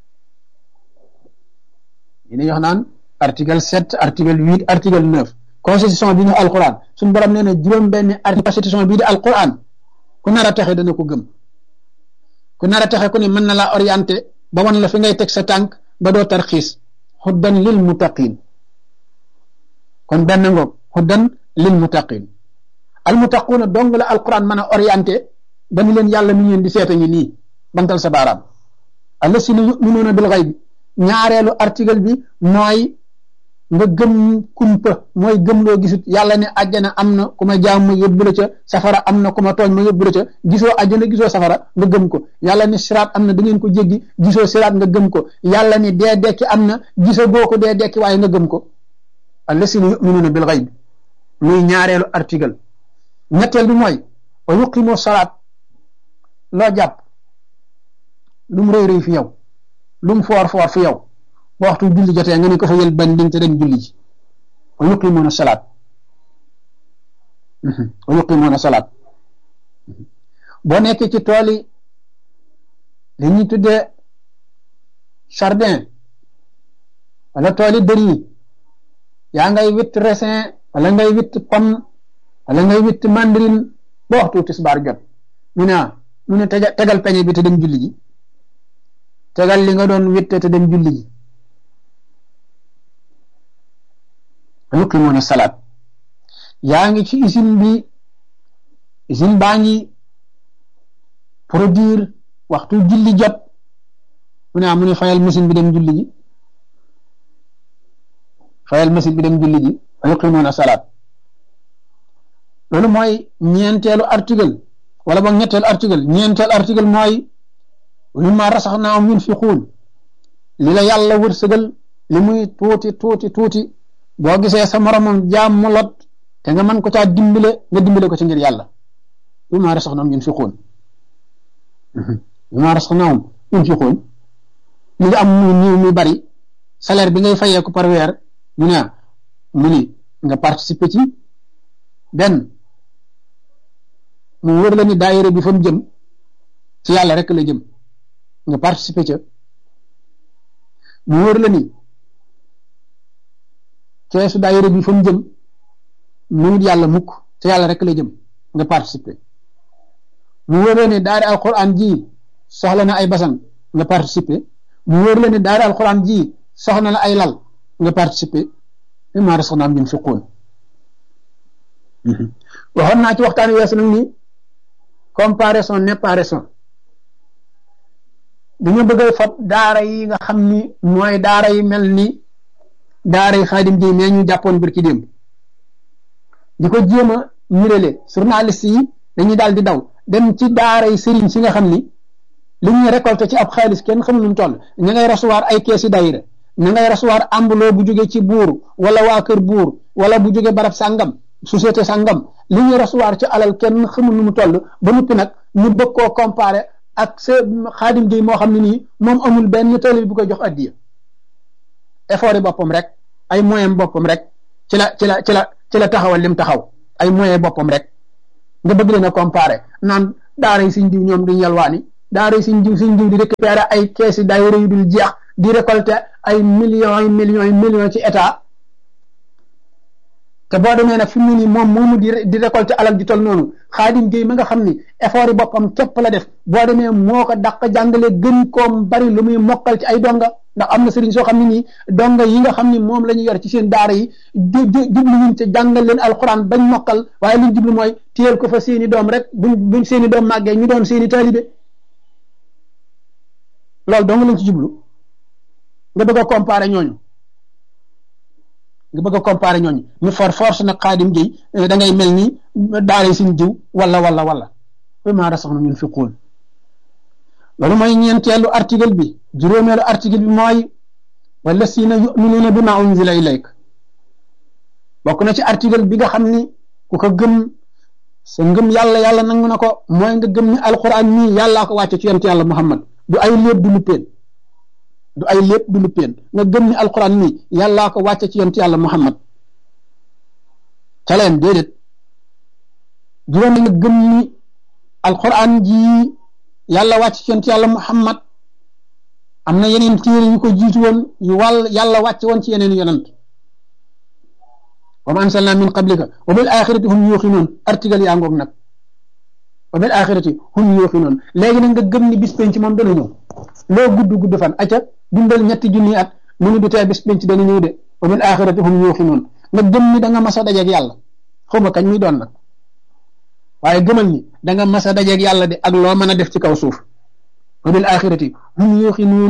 yi ñuy wax naan article sept article huit article neuf constitution bi ñu alquran suñu borom nee na juróom benn article constitution bii di alquran ku nar a texe dana ko gëm ku nar a texe ku ne mën na laa orienté ba wan la fi ngay teg sa tànk ba doo tarxiis xuddan lil muttaqin kon benn ngoog xuddan lil muttaqin al muttaquuna dong la alquran mën a orienté ba ni leen yàlla mi ngeen di seeta ngi nii bantal sa baaraam allasina yuminuuna bil xayb ñaareelu article bi mooy nga gëm kumpa mooy gëm loo gisut yàlla ne àjjana am na ku ma jaam ma yóbbu la ca safara am na ku ma tooñ ma yóbbu la ca gisoo àjjana gisoo safara nga gëm ko yàlla ne siraat am na da ngeen ko jéggi gisoo siraat nga gëm ko yàlla ne dee dekki am na gisoo boo ko dee dekki waaye nga gëm ko allasina yuminuuna bil xayb muy ñaareelu article ñetteel bi mooy wa yuqimu salaat loo jàpp lu mu rëy rëy fi yow lu mu foor foor fi yow ba waxtu julli jotee nga ne ko fa yël banding te dem julli ji wa yuqimuuna salaat wa yuqimuuna salaat boo nekkee ci tool yi li ñuy tuddee jardin wala tool yi dër yi yaa ngay witt raisin wala ngay witt pomme wala ngay witt mandarine ba waxtu tisbaar jot mu ne ah mu ne tegal peñe bi te dem julli ji tegal li nga doon witte te dem julli ji yuqimuuna salaat yaa ngi ci usine bi usine baa ngi produire waxtu julli jot mu ne ah mu ne fayal machine bi dem julli ji fayal machine bi dem julli ji yuqimuuna salaat loolu mooy ñeenteelu article wala boog ñetteelu article ñeenteelu article mooy wa mimmaa razaqnaahum yunfiquun li la yàlla wërsëgal li muy tuuti tuuti tuuti boo gisee sa moromam jaam mu lot te nga mën ko caa dimbale nga dimbale ko ci ngir yàlla wa mimmaa razaqnaahum yunfiquun mimmaa razaqnaahum yunfiquun li nga am muy ñëw muy bari salaire bi ngay fayee ko par weer mu ne mu ni nga participer ci benn mu wër la ni daayira bi fa mu jëm ci yàlla rek la jëm nga participer ca mu wër la ni keesu daayira bi fa mu jëm mu yàlla mukk ci yàlla rek la jëm nga participer mu wër la ni daara alquran ji soxla na ay basan nga participer mu wër la ni daara alquran ji soxla na ay lal nga participer mimmaa razaqnaahum yunfiquun waxoon naa ci waxtaan weesu nag ni comparaison n'est pas raison dañu bëgg a fab daara yi nga xam ni mooy daara yi mel ni daara yi xaadim ji mais ñu jàppoon bir ci démb di ko jéem a ñurale journaliste yi dañuy daal di daw dem ci daara yi sëriñ si nga xam ni li ñuy récolté ci ab xaalis kenn xamul nu mu toll ña ngay recevoir ay keesi daayira ña ngay recevoir ambuloo bu jóge ci buur wala waa kër buur wala bu jóge barab sàngam société sàngam li ñuy recevoir ci alal kenn xamul nu mu toll ba noppi nag ñu bëgg koo comparé ak sa xaadim gi moo xam ne nii moom amul benn télé bu koy jox addiya effort yi boppam rek ay moyen boppam rek ci la ci la ci la ci ci la taxawal lim taxaw ay moyens boppam rek nga bëgg leen a comparer naan daara yi suñ diw ñoom duñ yalwaani daara yi suñ diw suñ diw di récupérer ay kees yi daayira yu dul jeex di récolter ay millions yi millions yi millions ci état te boo demee nag fi mu ne nii moom moomu di di récolter alal di tol noonu Xaadim Géey ma nga xam ni effort yi boppam képp la def boo demee moo ko dàq jàngale gën koom bari lu muy mokkal ci ay donga ndax am na sëriñ soo xam ne nii donga yi nga xam ni moom la ñu yor ci seen daara yi jublu wuñ ca jàngal leen alxuraan bañ mokkal waaye liñ jublu mooy téyel ko fa seeni doom rek buñ buñ seeni doom màggee ñu doon seeni taalibe loolu dong lañ ci jublu nga bëgg a comparer ñooñu nga bëgg a comparer ñooñu ñu for force nag Xaadim Géey da ngay mel ni daara suñ jiw wala wala wala ma rasaxna min fiquun loolu mooy ñeenteelu article bi juróomeelu article bi mooy wallazina yuminuuna bima unzila ilayk bokk na ci article bi nga xam ni ku ko gëm sa ngëm yàlla yàlla nangu na ko mooy nga gëm ni alquran nii yàllaa ko wàcce ci yonent yàlla Muhammad du ay léeb du lu peen du ay lépp du lu peen nga gëm ni alquran nii yàllaa ko wàcce ci yonent yàlla Muhammad ca leen déedéet juróom nga gëm ni alquran ji yàlla wàcc ci yonent yàlla Muhammad am na yeneen téere yu ko jiitu woon yu wàll yàlla wàcc woon ci yeneen yonent wa ma ansalna min qablika wa bil axirati hum yuuxinuun article yaa ngoog nag wa bil axirati hum yuuxinuun léegi nag nga gëm ni bis penc moom dana ñëw loo gudd gudd fan acca dundal ñetti junni at mu ngi du tee bis penc dana ñëw de wa bil axirati hum yuuxinuun nga gëm ni da nga mas a dajeeg yàlla xawma kañ muy doon nag waaye gëmal ni da nga mas a dajeeg yàlla de ak loo mën a def ci kaw suuf wa bil axirati hum yuuxinuun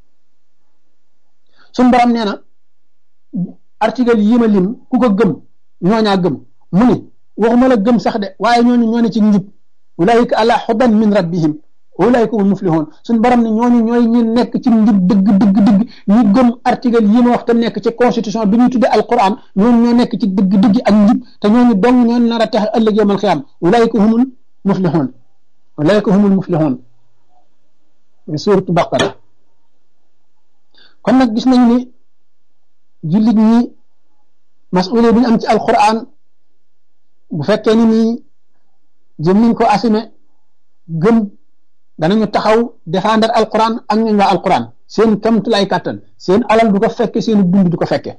suñ borom nee na article yi ma lim ku ko gëm ñooñaa gëm mu ni waxuma la gëm sax de waaye ñooñu ñoo ne ci njub ulaika ala hudan min rabbihim ulaika hum muflihun suñ borom ne ñooñu ñooy ñi nekk ci njub dëgg dëgg dëgg ñu gëm article yi ma wax te nekk ci constitution bi ñuy tudde alquran ñooñu ñoo nekk ci dëgg dëgg ak njub te ñooñu dong ñoo nar a tax ëllëg yawmal xiyaam ulaika humul muflihun ulaika humul muflihun suuratu Baqara kon nag gis nañ ni jullit ñi masuule bi ñu am ci alquran bu fekkee ni nii jëm niñ ko assumé gëm danañu taxaw défendre alquran ak ñu nga alquran seen kamtulay kàttan seen alal du ko fekke seen dund du ko fekke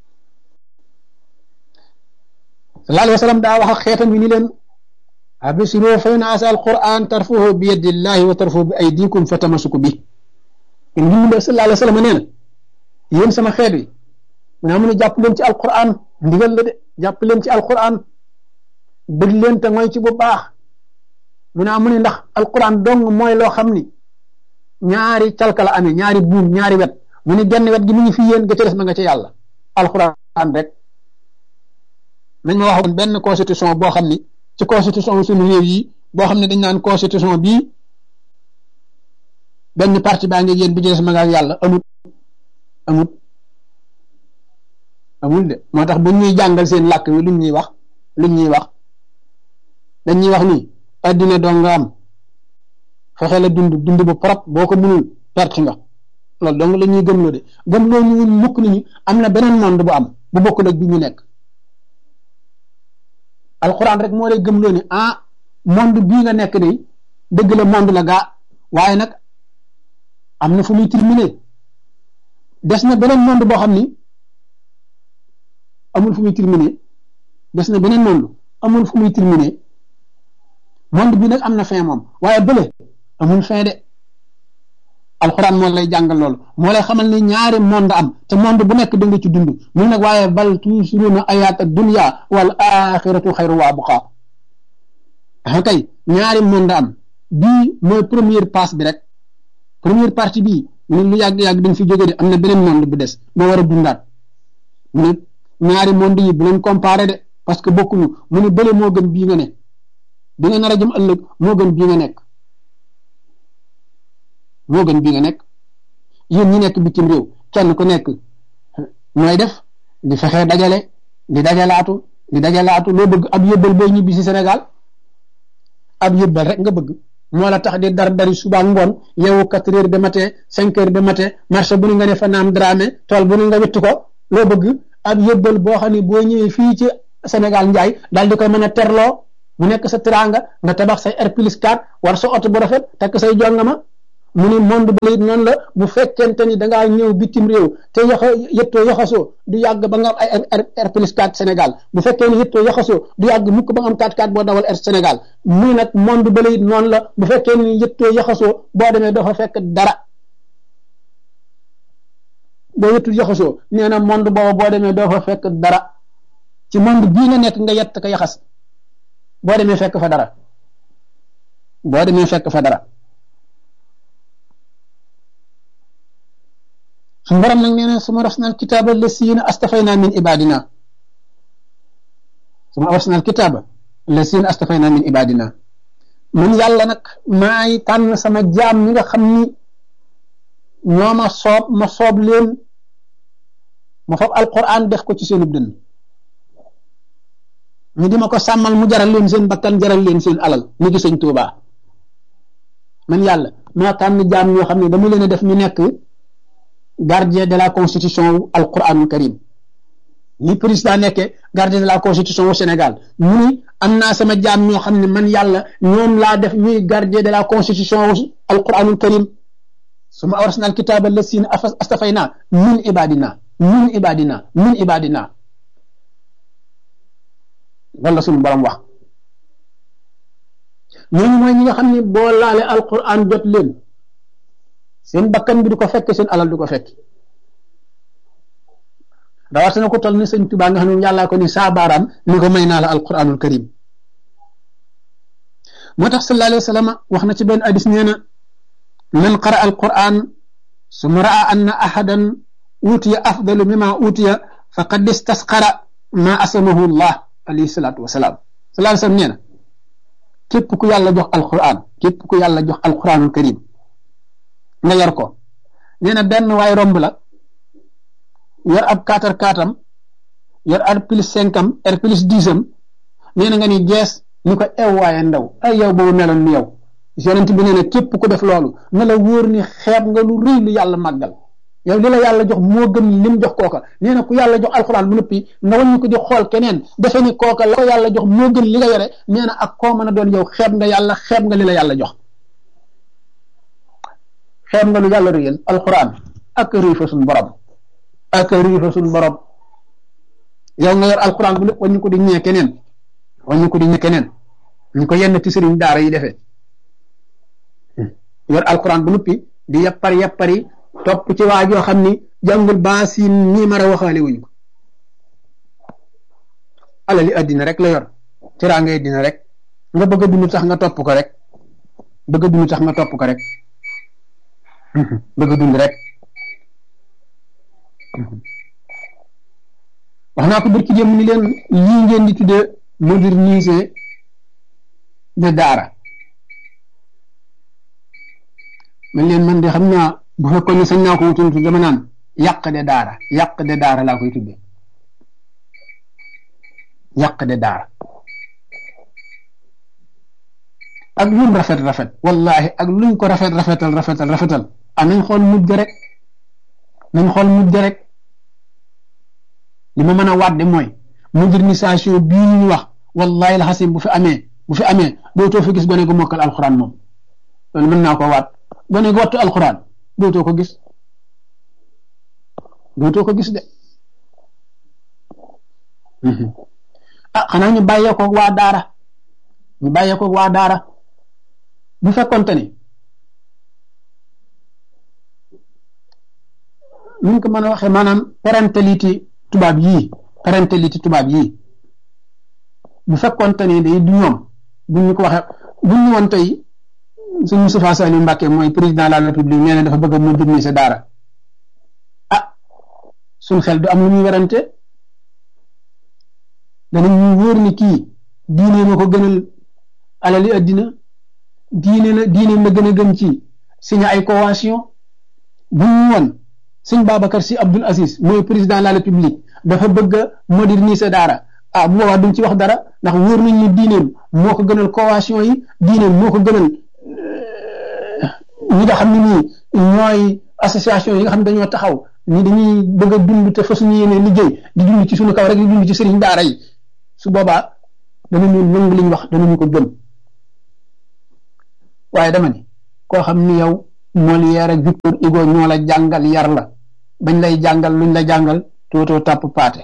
sallallahu alayhi wa sallam daa wax ak xeetam yi ni leen absiru fa in asa alquran tarfuhu bi yadillahi wa tarfuhu bi aydikum fa tamasuku bi in ngi sallallahu alayhi wa sallam nee na yéen sama xeet yi mu ne amu jàpp leen ci alquran ndigal la de jàpp leen ci alquran bëgg leen te mooy ci bu baax mu ne amu ne ndax alquran dong mooy loo xam ni ñaari calka la amee ñaari buum ñaari wet mu ne genn wet gi mu ngi fi yéen ga ca des ma nga ca yàlla alquran rek nañ ma waxoon benn constitution boo xam ni ci constitution suñu réew yi boo xam ne dañ naan constitution bii benn parti baa ngi yéen bi ci des ma nga yàlla amut amut amul de moo tax bu ñuy jàngal seen làkk wi luñ ñuy wax luñ ñuy wax dañ ñuy wax ni addina dong nga am fexe la dund dund bu propre boo ko mënul perte nga loolu dong la ñuy gëmloo de gëmloo ñu mukk nañu am na beneen monde bu am bu bokkul ak bi ñu nekk alxuraan rek moo lay gëmloo ni ah monde bii nga nekk de dëgg la monde la gaa waaye nag am na fu muy terminer des na beneen monde boo xam ni amul fu muy terminer des na beneen monde amul fu muy terminer monde bi nag am na fin moom waaye bële amul fin de alxuraan moo lay jàngal loolu moo lay xamal ni ñaari monde am te monde bu nekk da nga ci dund mu nag waaye bal tuusiruuna ayaata dunya wal axiratu xayru wa abqa ah kay ñaari monde am bii mooy première passe bi rek première partie bii mu ne lu yàgg-yàgg dañ fi jóge de am na beneen monde bu des moo war a dundaat mu ne ñaari monde yi bu leen comparé de parce que bokkuñu mu ne bële moo gën bii nga ne bi nga nar a jëm ëllëg moo gën bii nga nekk moo gën bii nga nekk yéen ñi nekk bitim réew kenn ku nekk mooy def di fexe dajale di dajalaatu di dajalaatu loo bëgg ab yëbbal booy ñibbi si Sénégal ab yëbbal rek nga bëgg moo la tax di dar dari suba ngoon yeewu quatre heures de matin cinq heures de matin marché bu ni nga ne fa naam dramé tool bu ni nga witt ko loo bëgg ab yëbbal boo xam ne boo ñëwee fii ci Sénégal njaay daal di koy mën a terloo mu nekk sa teraanga nga tabax say R plus quatre war sa oto bu rafet takk say jongama mu ni monde ba it noonu la bu fekkente ni da ngaa ñëw bitim réew te yoxo yëttoo yoxasoo du yàgg ba nga am ay R plus quatre Sénégal bu fekkee ni yëttoo yoxasoo du yàgg mukk ba nga am quatre quatre boo dawal R Sénégal muy nag monde ba it noonu la bu fekkee ni yëttoo yoxasoo boo demee doo fa fekk dara boo yëttul yoxasoo nee na monde boobu boo demee doo fa fekk dara ci monde bii nga nekk nga yett ko yaxas boo demee fekk fa dara boo demee fekk fa dara suñu borom nag nee na suma rasnal kitaaba lasiina astafayna min ibadina suma rasnal kitaaba lasiina astafayna min ibadina man yàlla nag maay tànn sama jaam ñi nga xam ni ñoo ma soob ma soob leen ma fab alquran def ko ci seenub dënn ñu di ma ko sàmmal mu jaral leen seen bakkan jaral leen seen alal ni ki sëñ Tuubaa man yàlla maa tànn jaam ñoo xam ne dama leen a def ñu nekk gardien de la constitution wu alquranul karim ni président nekkee gardien de la constitution wu Sénégal mu ni am naa sama jaam ñoo xam ne man yàlla ñoom laa def ñuy gardien de la constitution wu alquranul karim suma awrasna alkitaba lasina astafayna min ibadina min ibadina min ibadina loolu la suñu borom wax ñooñu mooy ñi nga xam ne boo laale alquran jot leen seen bakkan bi du ko fekk seen alal du ko fekk rawatina ko toll ni sëñ Tuubaa nga xam ne yàllaa ko ni saa baaraam ni ko may naa la alquranul karim moo tax sallallahu alayhi wa sallam wax na ci benn hadis nee na man qara alquran summa raa anna ahadan utiya afdalu mimma utiya faqad istasqara ma asamahu llah alayhi salaatu wasalaam sallallahu alayhi wa sallam nee na képp ku yàlla jox alquran képp ku yàlla jox alquranul karim nga yor ko nee na benn waay romb la yor ab kaatar kaatam yor R plus cinq am R plus dix am nee na nga ni gees ni ko ew waaye ndaw ay yow boobu meloon ni yow yonent bi nee na képp ku def loolu na la wóor ni xeeb nga lu rëy lu yàlla màggal yow li la yàlla jox moo gën lim jox kooka nee na ku yàlla jox alxuraan bu noppi nga waññu ko di xool keneen defe ni kooka la ko yàlla jox moo gën li nga yore nee na ak koo mën a doon yow xeeb nga yàlla xeeb nga li la yàlla jox xeeb nga lu yàlla réyal alxuraan ak rëy fa suñ borom ak rëy fa suñ borom yow nga yor alxuraan bu lépp waññu ko di ñee keneen waññu ko di ñee keneen ñu ko yenn ci sëriñ daara yi defee yor alxuraan bu noppi di yappar yappari topp ci waa joo xam ni jàngul baasin nii mara waxaale wuñu ko alali addina rek la yor tiraa ngay dina rek nga bëgg a dund tax nga topp ko rek bëgg a dund tax nga topp ko rek bëgg a dund rek wax naa ko barki dem ni leen lii ngeen di tuddee moderniser de daara man leen man de xam naa bu fekkoon ne sañ naa ko wutul dama naan yàq de daara yàq de daara laa koy tuddee yàq de daara ak lum rafet rafet wallahi ak luñ ko rafet rafetal rafetal rafetal ah nañ xool mujj rek nañ xool mujj rek li ma mën a wàdde mooy modernisation bii ñu wax wallahi la xasim bu fi amee bu fi amee dootoo fi gis gone gu mokkal alxuraan moom loolu mën naa ko waat gone gu wattu alxuraan dootoo ko gis dootoo ko gis de ah xanaa ñu bàyyee ko waa daara ñu bàyyee ko waa daara bu fekkonte ni ñu ko mën a waxee maanaam parentalité tubaab yii parentalité tubaab yii bu fekkonte ni day du ñoom bu ñu ko waxee bu ñu woon tey sëñ Moustapha Saliou Mbacké mooy président de la République nee na dafa bëgg a moderniser daara ah suñ xel du am lu ñuy werante danañ ñu wóor ni kii diine ma ko gënal alali addina diine la diine la gën a gën ci signé ay convention bu ñu woon sëñ Babacar Sy Abdoul Aziz mooy président de la République dafa bëgg a moderniser daara ah bu boobaa duñ ci wax dara ndax wóor nañ ni diineem moo ko gënal convention yi diineem moo ko gënal ñi nga xam ne nii ñooy association yi nga xam ne dañoo taxaw ni dañuy bëgg a dund te fa suñu yéene liggéey di dund ci suñu kaw rek di dund ci sëriñ daara yi su boobaa danañu nangu liñ wax danañu ko gëm waaye dama ni koo xam ni yow Molière ak Victor Hugo ñoo la jàngal yar la bañ lay jàngal luñ la jàngal tootoo tàpp paate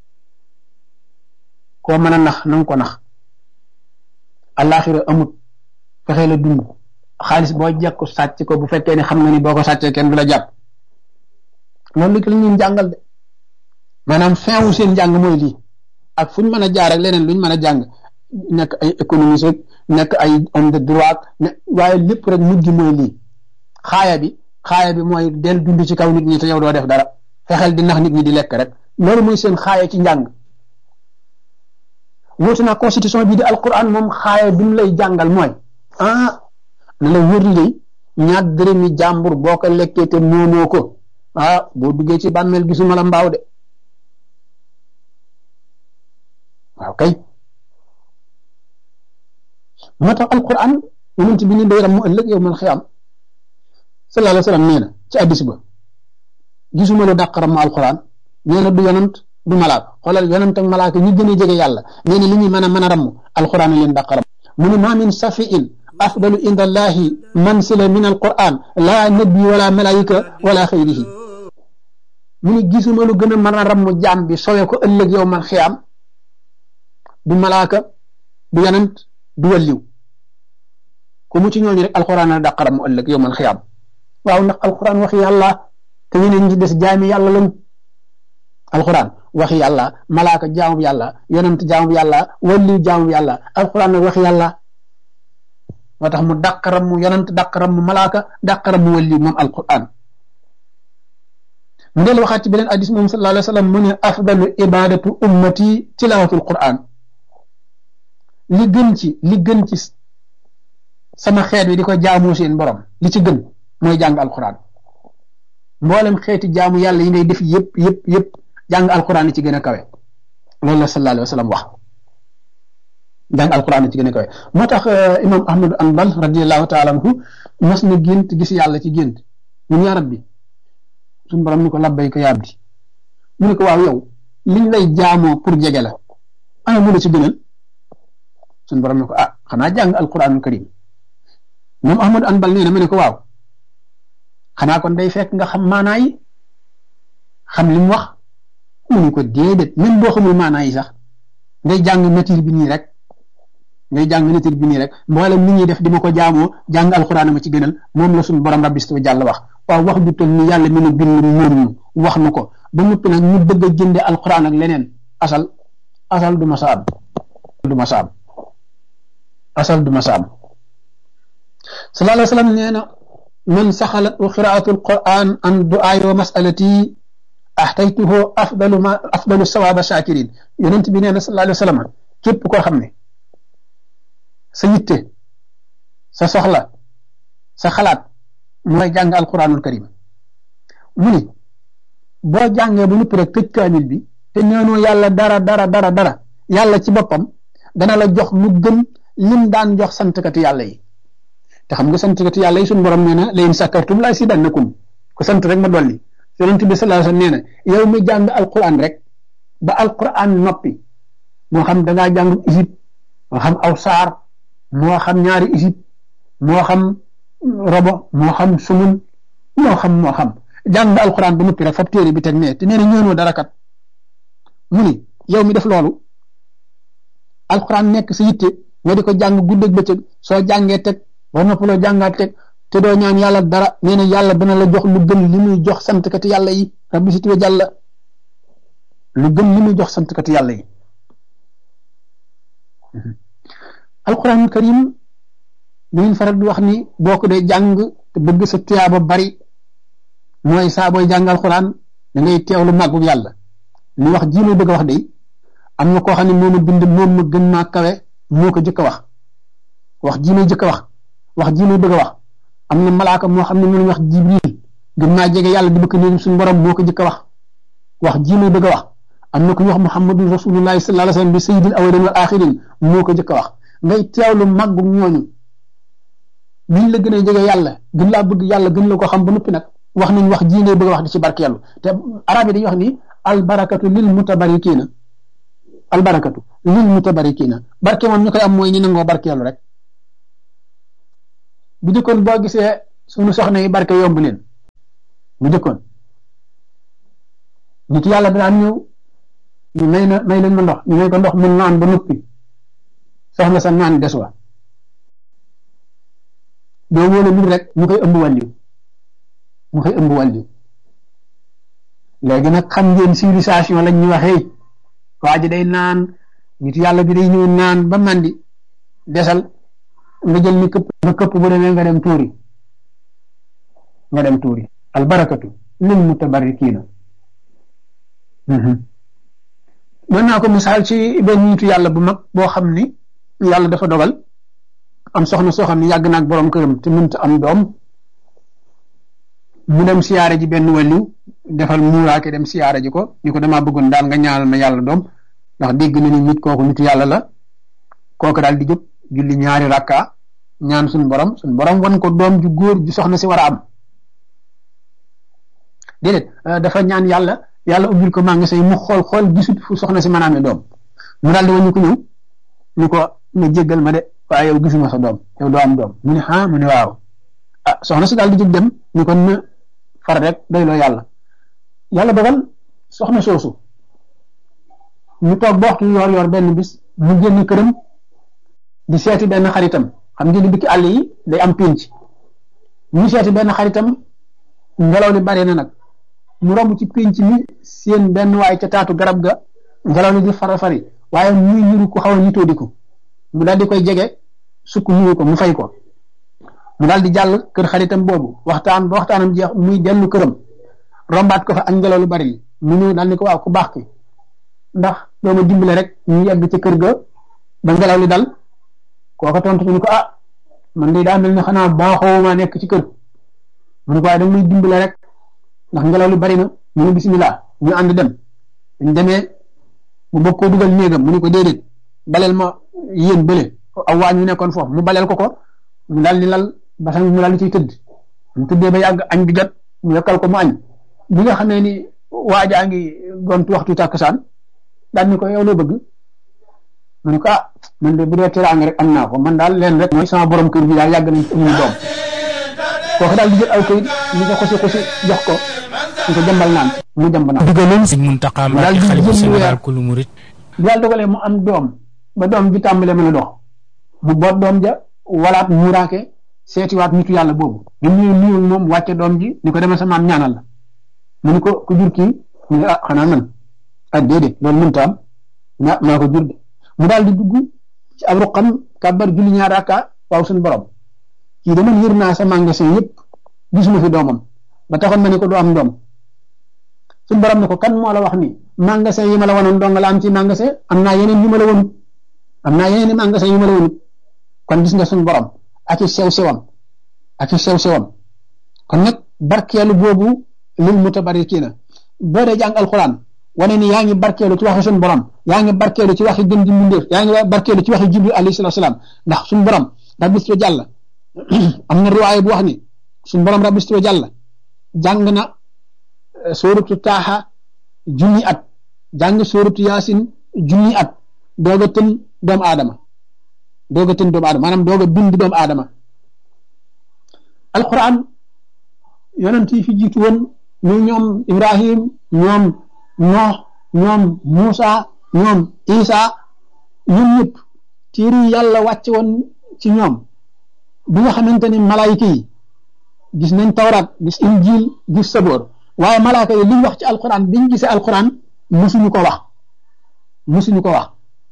koo mën a nax nanga ko nax àllaaxira amut fexe la dund xaalis boo jekku sàcc ko bu fekkee ni xam nga ni boo ko sàccee kenn du la jàpp loolu la ñuy jàngal de maanaam fin wu seen jàng mooy lii ak fu ñu mën a jaar ak leneen luñ mën a jàng nekk ay économiste rek nekk ay homme de droit ne waaye lépp rek mujj mooy lii xaaya bi xaaya bi mooy del dund ci kaw nit ñi te yow doo def dara fexeel di nax nit ñi di lekk rek loolu mooy seen xaaya ci njàng wuute na constitution bi di alquran moom xaaya bi mu lay jàngal mooy ah na la wër li ñaar dërëmi jàmbur boo ko lekkee te moomoo ko ah boo duggee ci bàmmeel gisuma la mbaaw de waaw kay moo tax alquran yonent bi ni day ram mu ëllëg yow mal xiyaam sallallahu alayhi wa sallam nee na ci addis ba gisuma lu dàq ram mu alquran nee na du yonant du malaaka xoolal yonant ak malaaka ñi gën a jege yàlla nee na li ñuy mën a mën a ramm alquran leen dàq ram mu ne ma min safiin afdalu inda allahi mansila min alquran la nabi wala malaika wala xayrihi mu ne gisuma lu gën a mën a ramm jaam bi sowe ko ëllëg yow mal xiyaam du malaaka du yonant du walliw ku mu ci ñooñu rek alquran la dàq ram mu ëllëg yow mal xiyaam waaw ndax alquran waxi yàlla te ñeneen ñi des jaami yàlla lañ alquran waxi yàlla malaaka jaamu yàlla yonent jaamu yàlla walliw jaamu yàlla alquran nag waxi yàlla moo tax mu dàq ram mu yonent dàq ram mu malaaka dàq ram mu walliw moom alquran mu del waxaat ci beneen hadis moom sallallahu alayhi wa sallam mu ne afdalu ibadatu ummati tilawatul quran li gën ci li gën ci sama xeet wi di ko jaamu seen borom li ci gën mooy jàng alquran mboolem xeeti jaamu yàlla yi ngay def yëpp yëpp yëpp jàng alquran li ci gën a kawe loolu la sallallahu alayhi wa sallam wax jàng alquran li ci gën a kawe moo tax imam ahmad anbal radiallahu taala anhu mas na gént gis yàlla ci gént mun yaa rabbi suñu borom ni ko labbayka yaa abdi mu ne ko waaw yow liñ lay jaamoo pour jege la ana mu la ci gënal suñu borom ne ko ah xanaa jàng alquranul karim moom ahmad anbal nee na ma ne ko waaw xanaa kon day fekk nga xam maanaa yi xam li mu wax mu ne ko déedéet même boo xamul maanaa yi sax ngay jàng nature bi nii rek ngay jàng nature bi nii rek mboolem nit ñi def di ma ko jaamoo jàng alquran ma ci gënal moom la suñu borom rabbi jàll wax waaw wax ju toll ni yàlla mi nu bind moom wax na ko ba noppi nag ñu bëgg a jënde alquran ak leneen asal asal du ma sa am du ma sa am asal du ma sa am sallallahu alayhi wa sallam nee na man saxalat qiraatu alquran an du'aay wa masalati ahtaytuhu afdalu ma afdalu sawaba shakirin yonent bi nee na sallallahu alayhi wa sallam képp koo xam ne sa yitte sa soxla sa xalaat mooy jàng alquranul karim mu ni boo jàngee ba noppi rek tëj kaamil bi te ñaanoo yàlla dara dara dara dara yàlla ci boppam dana la jox lu gën lim daan jox santkati yàlla yi te xam nga santkati yàlla yi suñu borom nee na la in sakartum la azidannakum ku sant rek ma dolli yonent bi sallallahu alayhi wasallam nee na yow mi jàng alquran rek ba alquran noppi moo xam da ngaa jàng isib moo xam aw saar moo xam ñaari isib moo xam robo moo xam sumun moo xam moo xam jàng alquran ba noppi rek fab téere bi teg nee te nee na ñëwnoo dara kat mu ni yow mi def loolu alquran nekk sa yitte nga di ko jàng guddeeg bëccëg soo jàngee teg war na loo jàngaat teg te doo ñaan yàlla dara nee na yàlla dana la jox lu gën li muy jox santkati yàlla yi rabbi si tuwe jàlla lu gën li muy jox santkati yàlla yi alquranul karim dañuy faral di wax ni boo ko dee jàng te bëgg sa tuyaaba bari mooy saa booy jàng alquran da ngay teewlu màggu yàlla li wax ji may bëgg a wax de am na koo xam ne moom a bind moom ma gën maa kawe moo ko jëkk a wax wax ji may jëkk a wax wax ji may bëgg a wax am na malaaka moo xam ne mënuñ wax jibril gën naa jege yàlla di bëgg néegum suñu borom moo ko jëkk a wax wax ji may bëgg a wax am na ku ñu wax muhammadun rasulullahi sallallahu alayhi wasallam bi sayyidil awwalin wal axirin moo ko jëkk a wax ngay teewlu màggu ñooñu biñ la gën a jege yàlla gën laa bëgg yàlla gën la ko xam ba noppi nag wax nañ wax ji ngay bëgg a wax di ci barkeelu te arab yi dañuy wax ni al barakatu lil mutabarikiina albarakatu lil mutabarikina barke moom ñu koy am mooy ñu nangoo barkeelu rek bu jëkkoon boo gisee suñu soxna yi barke yomb leen bu jëkkoon nit yàlla daan ñëw ñu may na may leen ma ndox ñu may ko ndox mun naan ba noppi soxna sa naan des wa doo wóole lu rek mu koy ëmb wàlliw mu koy ëmb wàlliw léegi nag xam ngeen civilisation lañ ñu waxee waa ji day naan nit yàlla bi day ñëw naan ba mandi desal nga jël mi këpp nga këpp bu demee nga dem tuuri nga dem tuuri albarakatu lil mutabarrikiina mën naa ko misaal ci benn nitu yàlla bu mag boo xam ni yàlla dafa dogal am soxna soo xam ni yàgg naag borom këram te mënta am doom mu dem siyaare ji benn wàlliw defal muuraake dem siyaare ji ko ni ko damaa bëggoon daal nga ñaanal ma yàlla doom ndax dégg na ni nit kooku nitu yàlla la kooku daal di jóg julli ñaari rakka ñaan suñ borom suñ borom wan ko doom ju góor ju soxna si war a am déedéet dafa ñaan yàlla yàlla ubbil ko mànga say mu xool xool gisut fu soxna si mën a amee doom mu daal di wañu ko ñëw ni ko nga jéggal ma de waaye yow gisuma sa doom yow doo am doom mu ne ah mu ne waaw ah soxna si daal di jóg dem ni ko na far rek doyloo yàlla yàlla dogal soxna soosu ñu toog ba waxtu yoor yoor benn bis mu génn këram di seeti benn xaritam xam ngeen ni bikki àll yi day am pénc ñu seeti benn xaritam ngelaw li bari na nag mu romb ci pénc mi seen benn waay ca taatu garab ga ngelaw li di fara fari waaye muy niru ko xaw a nitoo di ko mu daal di koy jege sukk nuyu ko mu fay ko mu daal di jàll kër xaritam boobu waxtaan ba waxtaanam jeex muy dellu këram rombaat ko fa ak ngelaw lu bari li mu ñëw daal ni ko waaw ku baax ki ndax doo ma dimbale rek ñu yegg ci kër ga ba ngelaw li dal kooka tontu ni ko ah man de daa mel ne xanaa baaxoo ma nekk ci kër mu ne ko waaye da muy dimbale rek ndax ngelaw li bari na mu ne bisimilah ñu ànd dem ñu demee mu bëgg koo dugal néegam mu ne ko déedéet baleel ma yéen bële aw waa ñu nekkoon foofu mu baleel ko ko mu daal di lal basang mu daal di ciy tëdd mu tëddee ba yàgg añ bi jot mu yokkal ko mu añ bi nga xamee ni waajaa ngi gontu waxtu tàkkusaan daal ni ko yow loo bëgg mu ne ko ah man de bu dee teraanga rek am naa ko man daal leen rek mooy sama borom kër bi daal yàgg nañ ko amul doom kooku daal di jël aw këyit ñu ko xosi xosi jox ko ñu ko jëmbal naan mu jëmb naan digaloon Sëñ Muntaxa Mbàkke xalifa général kulu murit bu daal dogalee mu am doom ba doom ji tàmbalee mën a dox mu boot doom ja walaat muuraake seetiwaat nitu yàlla boobu ñu ñëw nuyul moom wàcce doom ji ni ko demee sa maam ñaanal la mu ni ko ku jur kii mu ne ah xanaa man ah déedéet loolu mënta am ña maa ko jur de mu daal di dugg ci ab ruqam kàbbar julli ñaar rakka waaw suñu borom kii dama yër naa sa magasin yëpp gisuma fi doomam ba taxoon ma ne ko doo am doom suñu borom ne ko kan moo la wax ni magasin yi ma la wanoon dong la am ci magasin am naa yeneen yu ma la wonut am naa yeneen i magasin yu ma la wonut kon gis nga suñu borom ak i sew sewam ak i sew sewam kon nag barkeelu boobu lil mutabarikiina boo dee jàng alquran wane ni yaa ngi barkeelu ci waxi suñu borom yaa ngi barkeelu ci waxi gën ji mbindeef yaa ngi barkeelu ci waxi jibril alayhi salaatu salaam ndax suñu borom rabbistu jàlla am na riwaaya bu wax ni suñu borom rabbistu jàlla jàng na sóoratu taaxa junni at jàng sóoratu yaasin junni at doog a tën doomu aadama doog a tën doomu aadama maanaam doog a bind doomu aadama alquran yonent yi fi jiitu woon ñu ñoom Ibrahim ñoom Noox ñoom Muusa ñoom Isa ñoom ñëpp téere yi yàlla wàcce woon ci ñoom bi nga xamante ni malaayika yi gis nañ tawraat gis injil gis saboor waaye malaaka yi liñ wax ci alquran biñ gisee alquran musuñu ko wax musuñu ko wax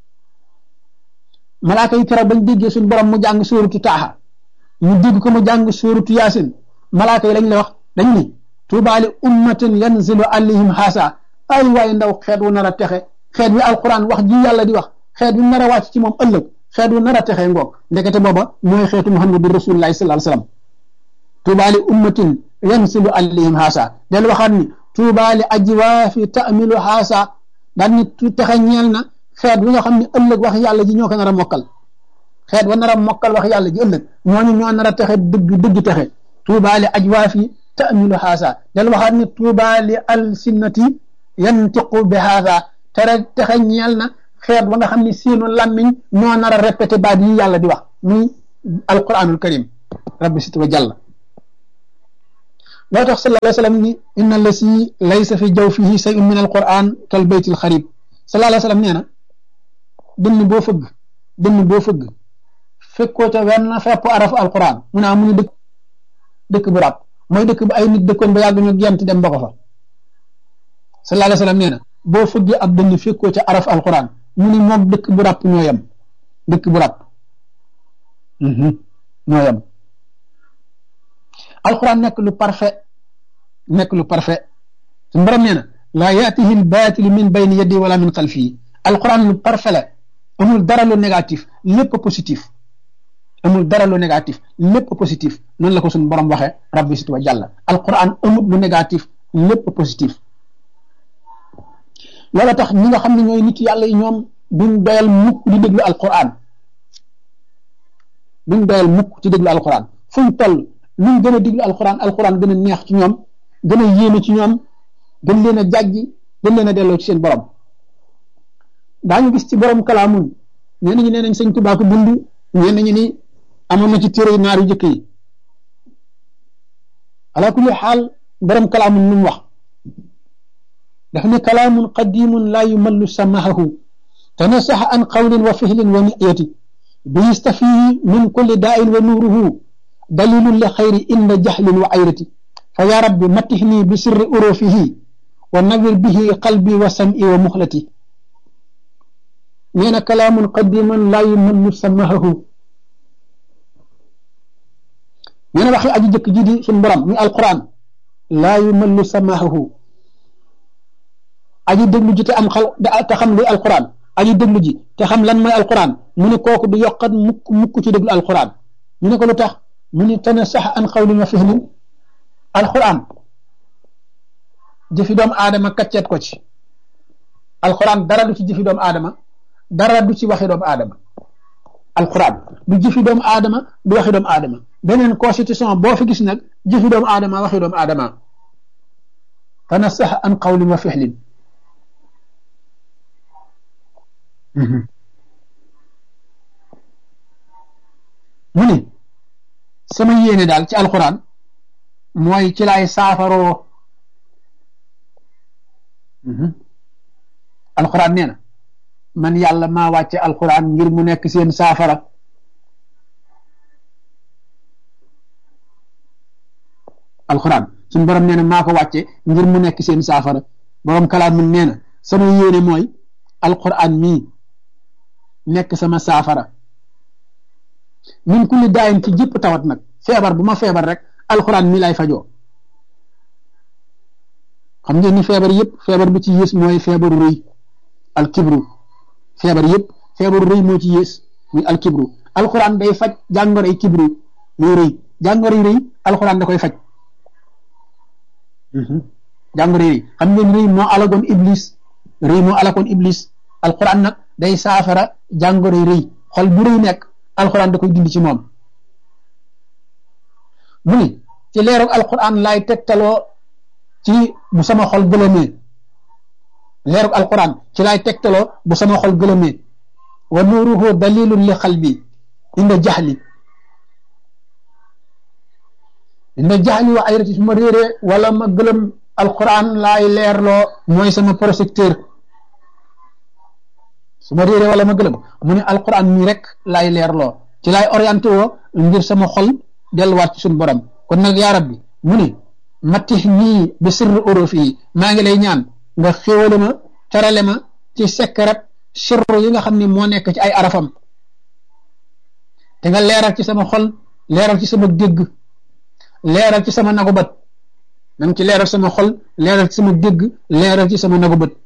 malaaka yi keroog bañ déggee suñu borom mu jàng sóoratu taaxa ñu dégg ko mu jàng sóoratu yaasin malaaka yi lañ la wax dañ ni tuubaali ummatin yanzilu alayhim xaasa ay waaye ndaw xeet wu nar a texe xeet wi alquran wax ji yàlla di wax xeet wi nar a wàcc ci moom ëllëg xeet wu nar a texe ngoog ndekete booba mooy xeetu muhammadu rasulullahi sallallahu alayhi wasallam tuubaali ummatin yanzilu alayhim xaasa del waxaat ni tuubaali ajwaafi ta'milu xaasa daan ni texe ñeel na xeet wi nga xam ne ëllëg wax yàlla ji ñoo ko nar a mokkal xeet wa nar a mokkal wax yàlla ji ëllëg ñooñu ñoo nar a texe dëgg dëgg texe tuubaali ajwaafi ta'milu xaasa del waxaat ni tuubaali alsinnati yantiqu bi haada tere texe ñeel na xeet ba nga xam ni seenu làmmiñ ñoo nar a répété baat yi yàlla di wax muy alquranul karim rabbi sit wa jàlla loo tax sallallahu alayhi wa sallam ni inna lasi laysa fi jawfihi shay'un min alquran kal baytil xarib sallallahu alayhi wa sallam nee na dënn boo fëgg dënn boo fëgg fekkoo ca wenn fepp arafu alquran mu ne ah mu ñu dëkk dëkk bu ràpp mooy dëkk bu ay nit dëkkoon ba yàgg ñu gent dem ba ko fa sallallahu alayhi wa sallam nee na boo fëggee ab dënn fekkoo ca araf alquran mu ni moog dëkk bu ràpp ñoo yem dëkk bu ràpp ñoo yem alquran nekk lu parfait nekk lu parfait su mbaram nee na laa yaatihi l baatilu min bayni yaddi wala min xalfii alquran lu parfait la amul dara lu négatif lépp positif amul dara lu négatif lépp positif noonu la ko suñu borom waxee rabbi sit wa jàlla alquran amul lu négatif lépp positif loola tax ñi nga xam ne ñooy nit yàlla yi ñoom duñ doyal mukk di déglu alquran duñ doyal mukk ci déglu alquran fuñ toll luñ gën a déglu alquran alquran gën a neex ci ñoom gën a yéeme ci ñoom gën leen a jàjji gën leen a delloo ci seen borom daañu gis ci borom kalaamun ñenn ñi nee nañ sëñ Tuubaa ko bind ñenn ñi ni amoon na ci téere naar yu jëkk yi ala kulli xaal borom kalaamun lu mu wax daf ne kalaamun qadimun laa yumallu samahahu tanasaxa an qawlin wa fihlin wa niyati bi yastafihi min kulli daain wa nuuruhu dalilun li xayri inda jahlin wa ayrati fa ya rabbi matixni bi sirri urufihi wa nawir bihi qalbi wa sam'i wa muxlati nee na kalaamun qadimun laa yumallu samahahu nee na waxi aji jëkk ji di suñ borom muy alquran laa yumallu samahahu aji déglu ji te am xal te xam luy alquran aji déglu ji te xam lan mooy alquran mu ne kooku du yokkat mukk mukk ci déglu alquran ñu ne ko lu tax mu ne tana sax an xawlin wa fihlin alquran jëfi doomu aadama kacceet ko ci alquran dara du ci jëfi doomu aadama dara du ci waxi doomu aadama alquran du jëfi doomu aadama du waxi doomu aadama beneen constitution boo fi gis nag jëfi doomu aadama waxi doomu aadama tana sax an xawlin wa fihlin mu ni sama yéene daal ci alquran mooy ci laay saafaroo alquran nee na man yàlla maa wàcce alquran ngir mu nekk seen saafara alquran suñu borom nee na maa ko wàcce ngir mu nekk seen saafara borom kalaam mun nee na sama yéene mooy alquran mii nekk sama saafara min kulli daayin ci jëpp tawat nag feebar bu ma feebar rek alquran mii lay fajoo xam ngeen ni feebar yëpp feebar bi ci yées mooy feebaru rëy alkibru feebar yëpp feebaru rëy moo ci yées muy alkibru alquran day faj jàngoroy kibru muy rëy jàngoroy rëy alquran da koy faj jàngoroy rëy xam ngeen rëy moo alagoon iblis rëy moo alagoon iblis alquran nag day saafara jàngoroy rëy xol bu rëy nekk alquran da koy dindi ci moom mu ni ci leerug alquran laay tegtaloo ci bu sama xol gëlëmee leerug alquran ci laay tegtaloo bu sama xol gëlëmee wa nuuruhu dalilun li xalbi inda jaxli inda jaxli wa ayrati su ma réeree wala ma gëlëm alquran laay leerloo mooy sama projecteur su ma réeree wala ma gëlëm mu ne alquran mii rek laay leerloo ci laay orienté woo ngir sama xol delluwaat ci suñu borom kon nag yaa rabbi mu ne mattix nii bi sirri urufi yi maa ngi lay ñaan nga xéwale ma terale ma ci sekkarat sirru yi nga xam ne moo nekk ci ay arafam te nga leeral ci sama xol leeral ci sama dégg leeral ci sama nagu bët nang ci leeral sama xol leeral ci sama dégg leeral ci sama nagu bët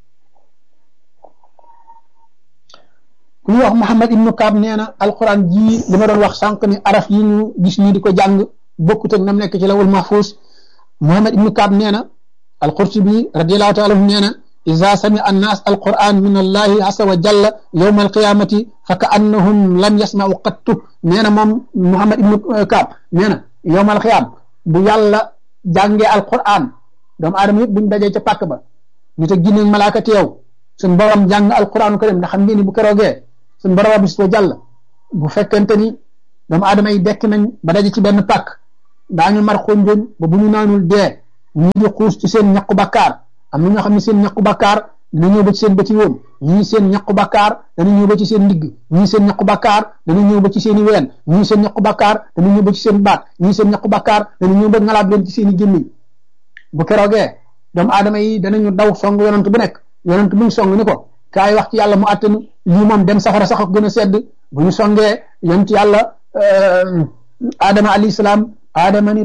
ku ñuy wax Muhammad ibnu Kaab nee na alquran ji li ma doon wax sànq ni araf yi ñu gis nii di ko jàng bokkut ak nam nekk ci lawul mahfuus Muhammad ibnu Kaab nee na alqurtubi radiallahu taala anhu nee na iza sami annaas alquran min allahi asa wa jalla yowma alqiyamati fa ka annahum lam yasmau qattu nee na moom Muhammad ibnu Kaab nee na yowma alqiyam bu yàlla jàngee alquran doomu aadama yëpp buñ dajee ca pàkk ba nit ak jinne malaaka teew suñ borom jàng alquran karim ndax xam ngeen ni bu keroogee suñ borom bis ko jàll bu fekkente ni doomu aadama yi dekk nañ ba daje ci benn pàkk daañu mar xonjoon ba bu ñu naanul dee ñi di xuus ci seen ñaqu bakkaar am na ñoo xam ne seen ñaqu bakkaar dana ñëw ba ci seen bëti woom ñii seen ñaqu bakkaar dana ñëw ba ci seen ndigg ñii seen ñaqu bakkaar dana ñëw ba ci seen i ween ñii seen ñaqu bakkaar dana ñëw ba ci seen baat ñii seen ñaqu bakkaar dana ñëw ba ngalaab leen ci seen i gémmiñ bu keroogee doomu aadama yi danañu daw song yonent bu nekk yonent bu ñu song ni ko kaay wax ci yàlla mu attanu lii moom dem safara sax ak gën a sedd bu ñu songee yonent yàlla Adama alayhi salaam Adama ni